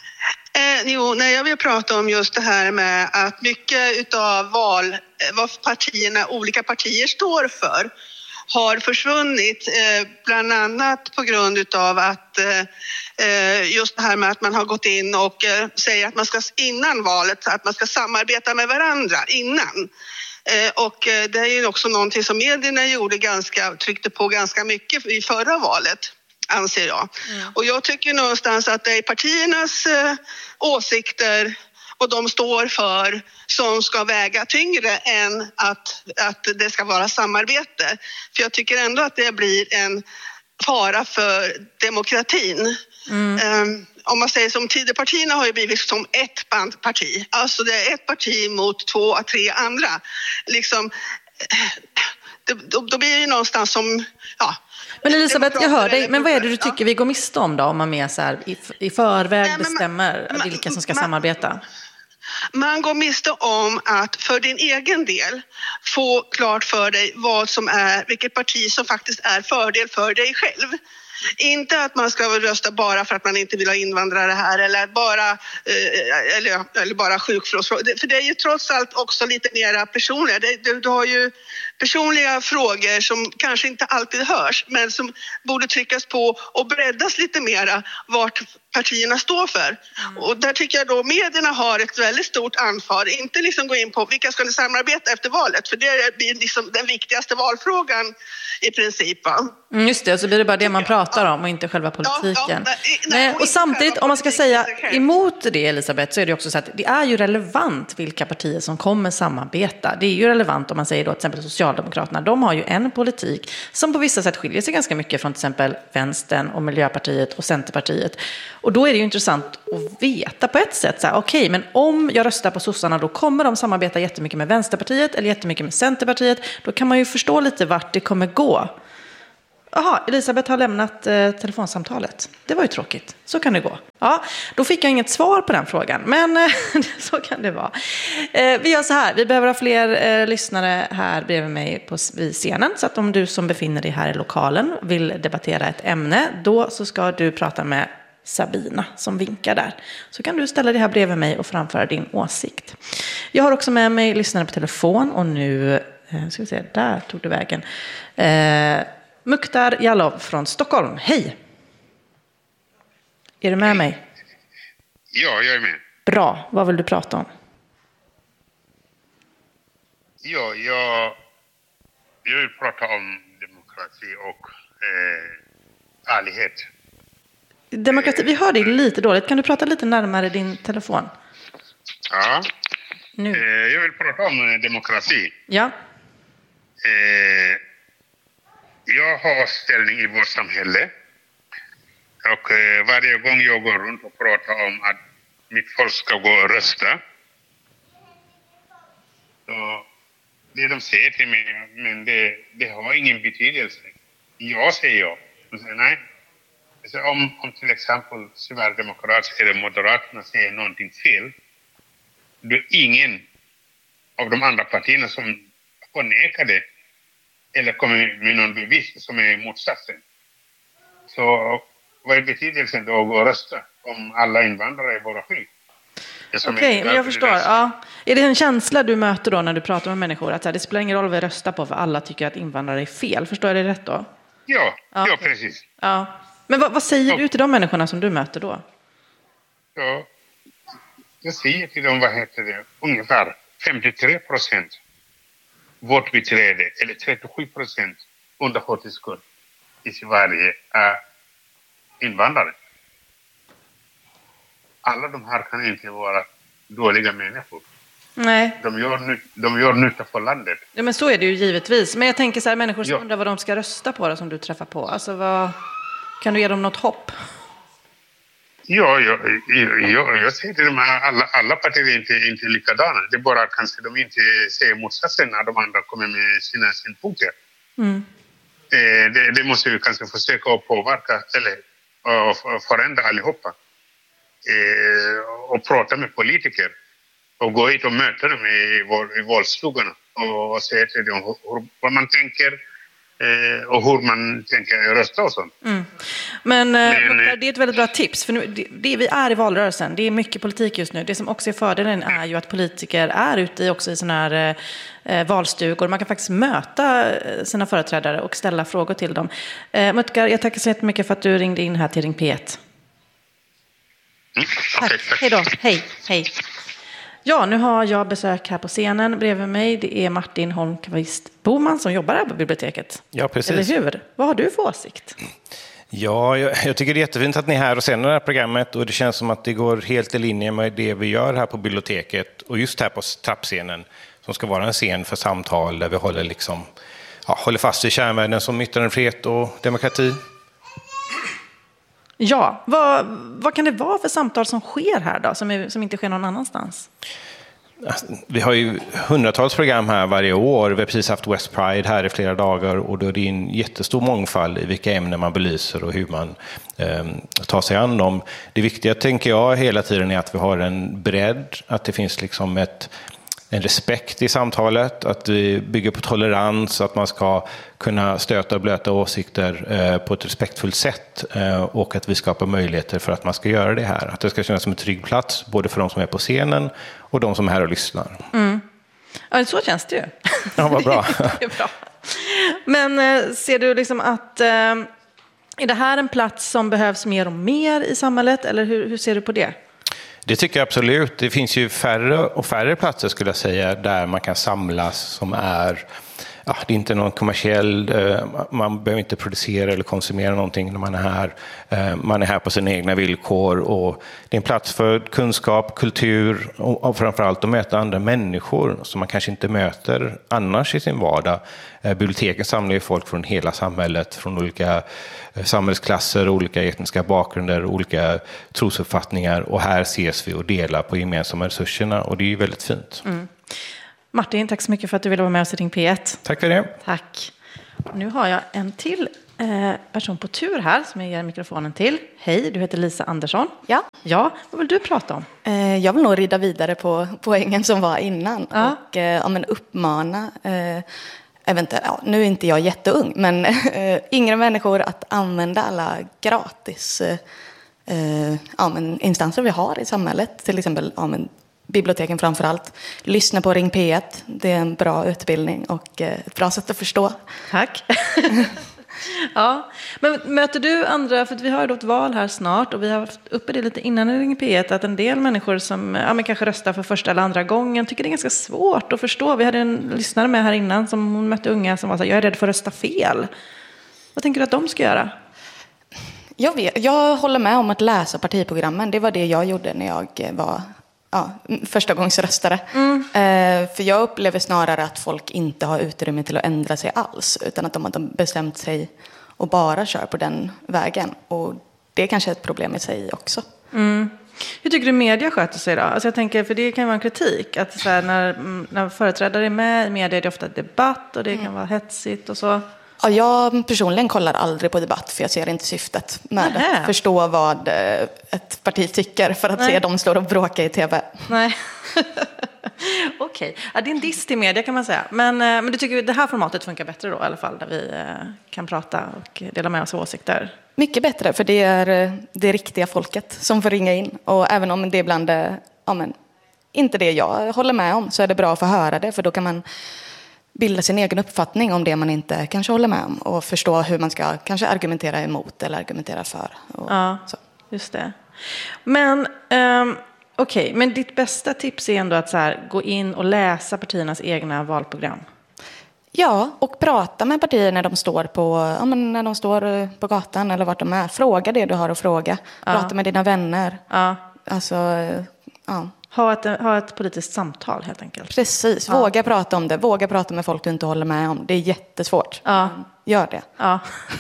Eh, jo, nej, jag vill prata om just det här med att mycket utav val, vad partierna, olika partier står för, har försvunnit. Eh, bland annat på grund utav att eh, just det här med att man har gått in och eh, säger att man ska innan valet, att man ska samarbeta med varandra innan. Eh, och eh, det är ju också någonting som medierna gjorde ganska, tryckte på ganska mycket i förra valet, anser jag. Mm. Och jag tycker någonstans att det är partiernas eh, åsikter och de står för som ska väga tyngre än att, att det ska vara samarbete. För jag tycker ändå att det blir en fara för demokratin. Mm. Um, om man säger som Tidöpartierna har ju blivit som ett bandparti. Alltså det är ett parti mot två, tre andra. Liksom, det, då, då blir det ju någonstans som... Ja, men Elisabeth, jag hör dig. Men vad är det du tycker vi går miste om då? Om man med så här, i, i förväg Nej, bestämmer man, vilka som ska man, samarbeta? Man går miste om att för din egen del få klart för dig vad som är, vilket parti som faktiskt är fördel för dig själv. Inte att man ska rösta bara för att man inte vill ha invandrare här eller bara, eh, eller, eller bara sjukvårdsfrågor. För det är ju trots allt också lite mera personliga. Det, du, du har ju personliga frågor som kanske inte alltid hörs men som borde tryckas på och breddas lite mera vart partierna står för. Mm. Och där tycker jag då medierna har ett väldigt stort ansvar. Inte liksom gå in på vilka ska ni samarbeta efter valet för det blir liksom den viktigaste valfrågan i princip. Va? Mm, just det, så blir det bara det man pratar om och inte själva politiken. Ja, ja, nej, nej, och samtidigt, om man ska säga emot det, Elisabeth, så är det också så att det är ju relevant vilka partier som kommer samarbeta. Det är ju relevant om man säger då till exempel Socialdemokraterna. De har ju en politik som på vissa sätt skiljer sig ganska mycket från till exempel Vänstern och Miljöpartiet och Centerpartiet. Och då är det ju intressant att veta på ett sätt, så här, okej, men om jag röstar på sossarna då kommer de samarbeta jättemycket med Vänsterpartiet eller jättemycket med Centerpartiet. Då kan man ju förstå lite vart det kommer gå. Jaha, Elisabeth har lämnat eh, telefonsamtalet. Det var ju tråkigt. Så kan det gå. Ja, då fick jag inget svar på den frågan. Men eh, så kan det vara. Eh, vi gör så här. Vi behöver ha fler eh, lyssnare här bredvid mig på vid scenen. Så att om du som befinner dig här i lokalen vill debattera ett ämne, då så ska du prata med Sabina som vinkar där. Så kan du ställa dig här bredvid mig och framföra din åsikt. Jag har också med mig lyssnare på telefon och nu, eh, ska vi se, där tog det vägen. Eh, Mukhtar Jalov från Stockholm. Hej! Är du med mig? Ja, jag är med. Bra. Vad vill du prata om? Ja, jag, jag vill prata om demokrati och eh, ärlighet. Demokrati, vi hör dig lite dåligt. Kan du prata lite närmare din telefon? Ja. Nu. Eh, jag vill prata om demokrati. Ja. Eh, jag har ställning i vårt samhälle. Och eh, varje gång jag går runt och pratar om att mitt folk ska gå och rösta. Så det de säger till mig, men det, det har ingen betydelse. Jag säger jag. De säger nej. Så om, om till exempel Sverigedemokraterna eller Moderaterna säger någonting fel, då är ingen av de andra partierna som förnekar det eller kommer med någon bevis som är motsatsen. Så vad är betydelsen då att gå och rösta om alla invandrare är bara sjuk? Okej, okay, men jag förstår. Ja. Är det en känsla du möter då när du pratar med människor? Att det spelar ingen roll vad vi röstar på för alla tycker att invandrare är fel. Förstår jag det rätt då? Ja, ja, ja okay. Precis. Ja. Men vad, vad säger ja. du till de människorna som du möter då? Ja, jag säger till dem, vad heter det, ungefär femtiotre procent vårdbiträde eller trettiosju procent undersköterskor i Sverige är invandrare. Alla de här kan inte vara dåliga människor. Nej. De gör, de gör nytta för landet. Ja, men så är det ju givetvis. Men jag tänker så här, människor som ja. undrar vad de ska rösta på då, som du träffar på. Alltså, vad, kan du ge dem något hopp? Ja, jag, jag, jag, jag säger till dem att alla, alla partier är inte, inte likadana. Det är bara att kanske de inte säger motsatsen när de andra kommer med sina synpunkter. Mm. Eh, det, det måste vi kanske försöka att påverka eller och förändra allihopa. Eh, och prata med politiker. Och gå hit och möta dem i, i valstugorna. Och, och säga till dem hur, vad man tänker. Och hur man tänker rösta och sånt. Mm. Men, Men det är ett väldigt bra tips. För nu, det, det, vi är i valrörelsen. Det är mycket politik just nu. Det som också är fördelen är ju att politiker är ute i, också i såna här eh, valstugor. Man kan faktiskt möta sina företrädare och ställa frågor till dem. Eh, Mukhtar, jag tackar så jättemycket för att du ringde in här till Ring P ett. Mm. Okay, tack. Hej då. Hej. Hej. Ja, nu har jag besök här på scenen bredvid mig. Det är Martin Holmqvist Boman som jobbar här på biblioteket. Ja, precis. Eller hur? Vad har du för åsikt? Ja, jag, jag tycker det är jättefint att ni är här och ser det här programmet. Och det känns som att det går helt i linje med det vi gör här på biblioteket. Och just här på trappscenen som ska vara en scen för samtal där vi håller, liksom, ja, håller fast vid kärnvärden som yttrandefrihet och demokrati. Ja, vad, vad kan det vara för samtal som sker här då, som, är, som inte sker någon annanstans? vi har ju hundratals program här varje år. Vi har precis haft West Pride här i flera dagar och då är det en jättestor mångfald i vilka ämnen man belyser och hur man eh, tar sig an dem. Det viktiga, tänker jag, hela tiden är att vi har en bredd, att det finns liksom ett en respekt i samtalet, att vi bygger på tolerans, att man ska kunna stöta och blöta åsikter eh, på ett respektfullt sätt eh, och att vi skapar möjligheter för att man ska göra det här. Att det ska kännas som en trygg plats både för de som är på scenen och de som är här och lyssnar. Mm. Ja, så känns det ju. Ja, vad bra. Det är bra. Men eh, ser du liksom att eh, är det här en plats som behövs mer och mer i samhället, eller hur, hur ser du på det? Det tycker jag absolut. Det finns ju färre och färre platser, skulle jag säga, där man kan samlas som är, ja, det är inte någon kommersiell, man behöver inte producera eller konsumera någonting när man är här. Man är här på sina egna villkor och det är en plats för kunskap, kultur och framförallt att möta andra människor som man kanske inte möter annars i sin vardag. Biblioteken samlar ju folk från hela samhället, från olika samhällsklasser, olika etniska bakgrunder, olika trosuppfattningar och här ses vi och delar på gemensamma resurserna och det är ju väldigt fint. Mm. Martin, tack så mycket för att du ville vara med oss i Ring P ett. Tack för det. Tack. Nu har jag en till eh, person på tur här som jag ger mikrofonen till. Hej, du heter Lisa Andersson. Ja. Ja, vad vill du prata om? Eh, jag vill nog rida vidare på poängen som var innan ja. och eh, ja, men uppmana eh, eventuellt, ja, nu är inte jag jätteung, men äh, yngre människor att använda alla gratis äh, ja, men instanser vi har i samhället. Till exempel ja, men biblioteken framför allt. Lyssna på Ring P ett, det är en bra utbildning och äh, ett bra sätt att förstå. Tack. Ja, men möter du andra, för vi har ju ett val här snart och vi har haft uppe det lite innan i Ring P ett, att en del människor som ja, men kanske röstar för första eller andra gången tycker det är ganska svårt att förstå. Vi hade en lyssnare med här innan som hon mötte unga som var så här, jag är rädd för att rösta fel. Vad tänker du att de ska göra? Jag, vet, jag håller med om att läsa partiprogrammen. Det var det jag gjorde när jag var ja, första gångs röstare. Mm. Eh, för jag upplever snarare att folk inte har utrymme till att ändra sig alls. Utan att de har bestämt sig och bara kör på den vägen. Och det är kanske ett problem i sig också. Mm. Hur tycker du media sköter sig då? Alltså jag tänker, för det kan ju vara en kritik. Att så här, när, när företrädare är med i media är det ofta debatt och det mm. kan vara hetsigt och så. Ja, jag personligen kollar aldrig på debatt för jag ser inte syftet med Nähe. att förstå vad ett parti tycker för att Nej. se dem stå och bråka i tv. Nej. Okej, okay. Ja, det är en diss till media kan man säga. Men, men du tycker det här formatet funkar bättre då i alla fall, där vi kan prata och dela med oss åsikter? Mycket bättre, för det är det riktiga folket som får ringa in. Och även om det ibland är ja, men, inte det jag håller med om, så är det bra att få höra det, för då kan man bilda sin egen uppfattning om det man inte kanske håller med om och förstå hur man ska kanske argumentera emot eller argumentera för. Och ja, så. Just det. Men um, okej, okay. men ditt bästa tips är ändå att så här, gå in och läsa partiernas egna valprogram. Ja, och prata med partier när de står på, ja, men när de står på gatan eller vart de är. Fråga det du har att fråga. Ja. Prata med dina vänner. Ja. Alltså, ja. Ha ett, ha ett politiskt samtal helt enkelt. Precis, ja. Våga prata om det. Våga prata med folk du inte håller med om. Det är jättesvårt. Ja. Gör det. Ja.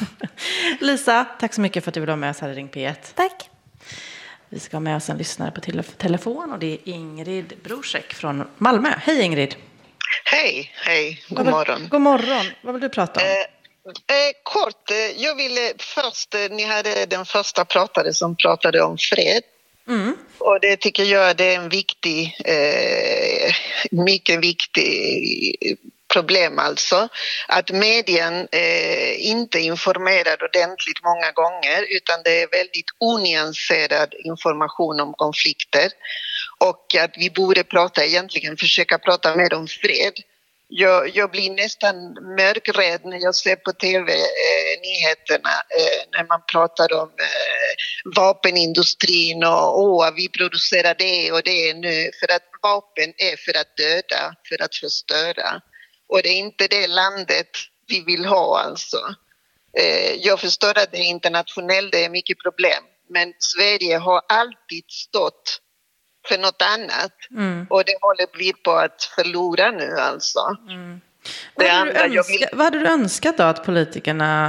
Lisa, tack så mycket för att du vill vara med oss här i Ring P ett. Tack. Vi ska ha med oss en lyssnare på tele- telefon och det är Ingrid Brorsek från Malmö. Hej Ingrid. Hej, hej. God vill, morgon. God morgon. Vad vill du prata om? Eh, eh, kort, eh, jag ville först, eh, ni hade den första pratare som pratade om fred. Mm. Och det tycker jag det är en viktig, eh, mycket viktig problem alltså. Att medien eh, inte informerar ordentligt många gånger utan det är väldigt onyanserad information om konflikter. Och att vi borde prata egentligen, försöka prata mer om fred. Jag, jag blir nästan mörkrädd när jag ser på tv-nyheterna eh, när man pratar om eh, vapenindustrin och åh, vi producerar det och det nu. För att vapen är för att döda, för att förstöra. Och det är inte det landet vi vill ha alltså. Eh, jag förstår att det är internationellt, det är mycket problem. Men Sverige har alltid stått för något annat. Mm. Och det håller bli på att förlora nu alltså. Mm. Vad, hade andra, önska, vill... vad hade du önskat då att politikerna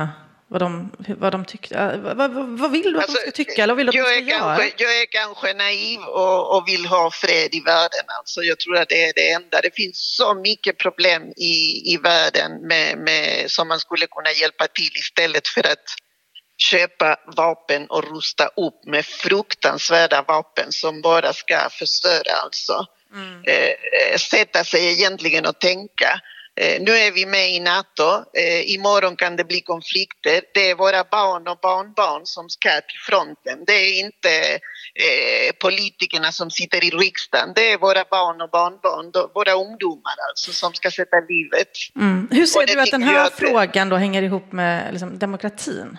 vad de, vad de tyckte. Vad, vad, vad vill du att alltså, de ska tycka eller vad vill du att jag de ska är göra? Kanske, jag är kanske naiv och, och vill ha fred i världen. Alltså, jag tror att det är det enda. Det finns så mycket problem i, i världen med, med, som man skulle kunna hjälpa till istället för att köpa vapen och rusta upp med fruktansvärda vapen som bara ska förstöra. Alltså. Mm. Eh, sätta sig egentligen och tänka. Eh, nu är vi med i NATO. Eh, imorgon kan det bli konflikter. Det är våra barn och barnbarn som ska till fronten. Det är inte eh, politikerna som sitter i riksdagen. Det är våra barn och barnbarn, då, våra ungdomar alltså, som ska sätta livet. Mm. Hur ser du att den här att frågan då hänger ihop med liksom, demokratin?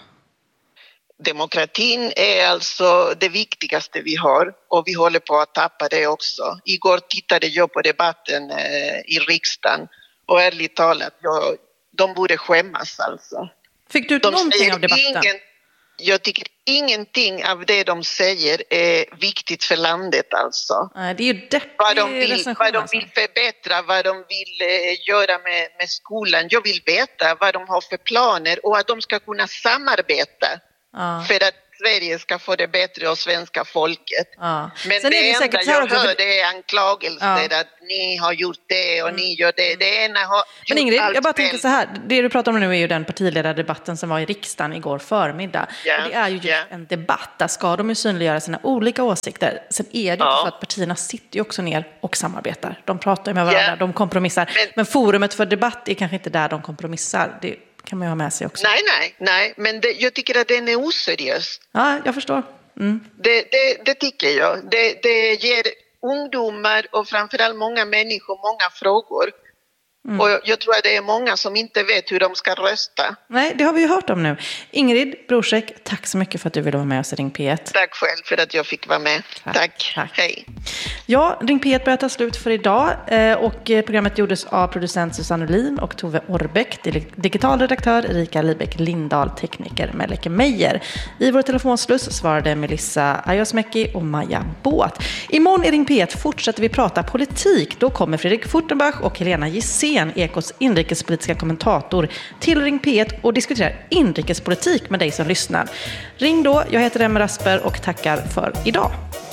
Demokratin är alltså det viktigaste vi har och vi håller på att tappa det också. Igår tittade jag på debatten eh, i riksdagen och ärligt talat, jag, de borde skämmas alltså. Fick du de någonting av debatten? Ingen, jag tycker ingenting av det de säger är viktigt för landet alltså. Nej, det är ju deppig vad de vill, recension, vad de alltså. vill förbättra, vad de vill eh, göra med, med skolan. Jag vill veta vad de har för planer och att de ska kunna samarbeta. Ja. För att Sverige ska få det bättre och svenska folket. Ja. Men sen det enda jag hör för... det är anklagelser ja. Att ni har gjort det och mm. ni gör det. Det ena har Men Ingrid, jag bara tänker så här. Det du pratar om nu är ju den partiledardebatten som var i riksdagen igår förmiddag. Ja. Och det är ju just ja. en debatt. Där ska de ju synliggöra sina olika åsikter. Sen är det ju ja. så att partierna sitter ju också ner och samarbetar. De pratar ju med varandra, ja. de kompromissar. Men... Men forumet för debatt är kanske inte där de kompromissar. Det kan man ju ha med sig också. Nej, nej, nej. Men det, jag tycker att den är oseriös. Ja, jag förstår. Mm. Det, det, det tycker jag. Det, det ger ungdomar och framförallt många människor många frågor. Mm. Och jag tror att det är många som inte vet hur de ska rösta. Nej, det har vi ju hört om nu. Ingrid Brorsek, tack så mycket för att du ville vara med oss i Ring P ett. Tack själv för att jag fick vara med. Tack. Tack. Tack. Hej. Ja, Ring P ett börjar ta slut för idag. Och programmet gjordes av producent Susanne Olin och Tove Orbeck, digital redaktör Erika Libeck Lindahl, tekniker Melike Meijer. I vår telefonsluss svarade Melissa Ayosmäki och Maja Båt. Imorgon i Ring P ett fortsätter vi prata politik. Då kommer Fredrik Furtenbach och Helena Gissén, Ekots inrikespolitiska kommentator, till Ring P ett och diskuterar inrikespolitik med dig som lyssnar. Ring då, jag heter Emma Rasper och tackar för idag.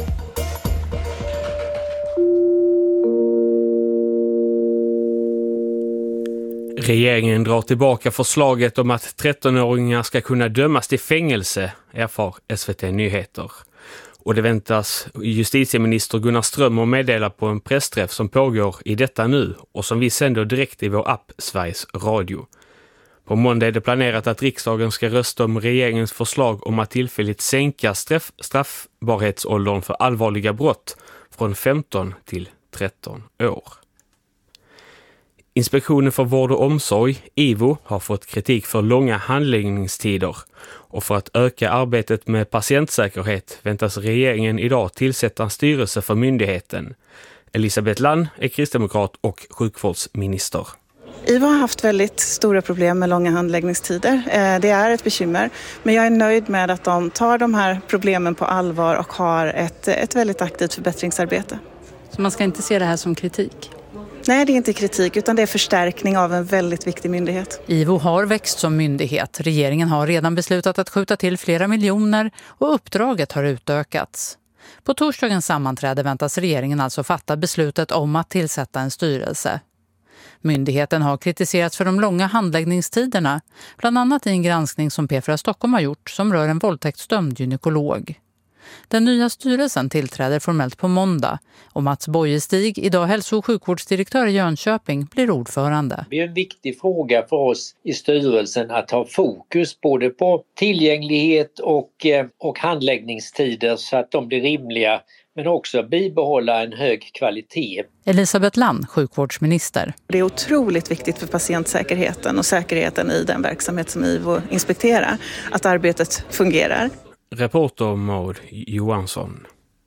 Regeringen drar tillbaka förslaget om att trettonåringar ska kunna dömas till fängelse, erfar S V T Nyheter. Och det väntas justitieminister Gunnar Strömmer meddela på en pressträff som pågår i detta nu och som vi sänder direkt i vår app Sveriges Radio. På måndag är det planerat att riksdagen ska rösta om regeringens förslag om att tillfälligt sänka straff, straffbarhetsåldern för allvarliga brott från femton till tretton år. Inspektionen för vård och omsorg, I V O, har fått kritik för långa handläggningstider. Och för att öka arbetet med patientsäkerhet väntas regeringen idag tillsätta en styrelse för myndigheten. Elisabeth Lann är kristdemokrat och sjukvårdsminister. I V O har haft väldigt stora problem med långa handläggningstider. Det är ett bekymmer. Men jag är nöjd med att de tar de här problemen på allvar och har ett, ett väldigt aktivt förbättringsarbete. Så man ska inte se det här som kritik? Nej, det är inte kritik utan det är förstärkning av en väldigt viktig myndighet. I V O har växt som myndighet. Regeringen har redan beslutat att skjuta till flera miljoner och uppdraget har utökats. På torsdagens sammanträde väntas regeringen alltså fatta beslutet om att tillsätta en styrelse. Myndigheten har kritiserats för de långa handläggningstiderna, bland annat i en granskning som P fyra Stockholm har gjort som rör en våldtäktsdömd gynekolog. Den nya styrelsen tillträder formellt på måndag och Mats Bojestig, idag hälso- och sjukvårdsdirektör i Jönköping, blir ordförande. Det är en viktig fråga för oss i styrelsen att ha fokus både på tillgänglighet och, och handläggningstider så att de blir rimliga, men också bibehålla en hög kvalitet. Elisabeth Lann, sjukvårdsminister. Det är otroligt viktigt för patientsäkerheten och säkerheten i den verksamhet som I V O inspekterar att arbetet fungerar. Reporter Maud Johansson.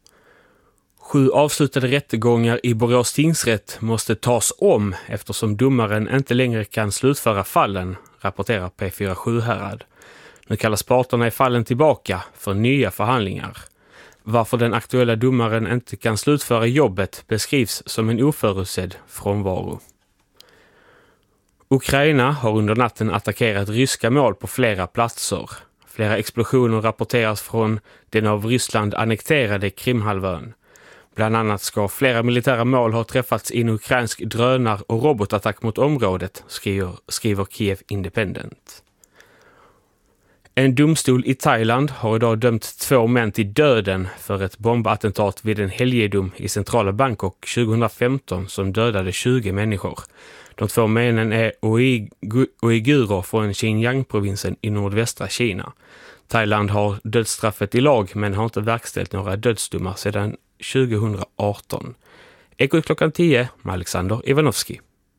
Sju avslutade rättegångar i Borås tingsrätt måste tas om eftersom domaren inte längre kan slutföra fallen, rapporterar P fyra Sjuhärad. Nu kallas parterna i fallen tillbaka för nya förhandlingar. Varför den aktuella domaren inte kan slutföra jobbet beskrivs som en oförutsedd frånvaro. Ukraina har under natten attackerat ryska mål på flera platser. Flera explosioner rapporteras från den av Ryssland annekterade Krimhalvön. Bland annat ska flera militära mål ha träffats i en ukrainsk drönar- och robotattack mot området, skriver, skriver Kiev Independent. En domstol i Thailand har idag dömt två män till döden för ett bombattentat vid en helgedom i centrala Bangkok tjugohundrafemton som dödade tjugo människor. De två männen är uigurer från Xinjiang-provinsen i nordvästra Kina. Thailand har dödsstraffet i lag men har inte verkställt några dödsdomar sedan tjugohundraarton. Ekot klockan tio med Alexander Ivanovski.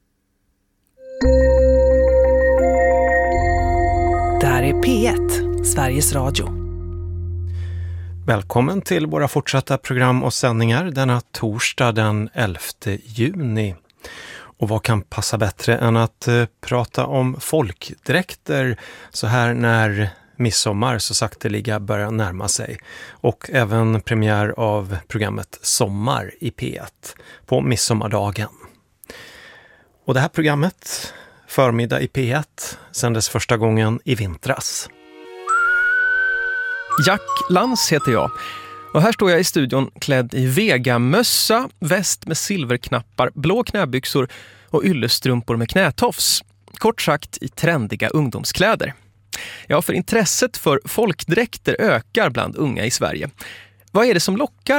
Det här är P ett, Sveriges Radio. Välkommen till våra fortsatta program och sändningar denna torsdag den elfte juni. Och vad kan passa bättre än att eh, prata om folkdräkter så här när midsommar så sakteliga börjar närma sig. Och även premiär av programmet Sommar i P ett på midsommardagen. Och det här programmet, Förmiddag i P ett, sändes första gången i vintras. Jack Lans heter jag. Och här står jag i studion klädd i vegamössa, väst med silverknappar, blå knäbyxor och yllestrumpor med knätofs. Kort sagt i trendiga ungdomskläder. Ja, för intresset för folkdräkter ökar bland unga i Sverige. Vad är det som lockar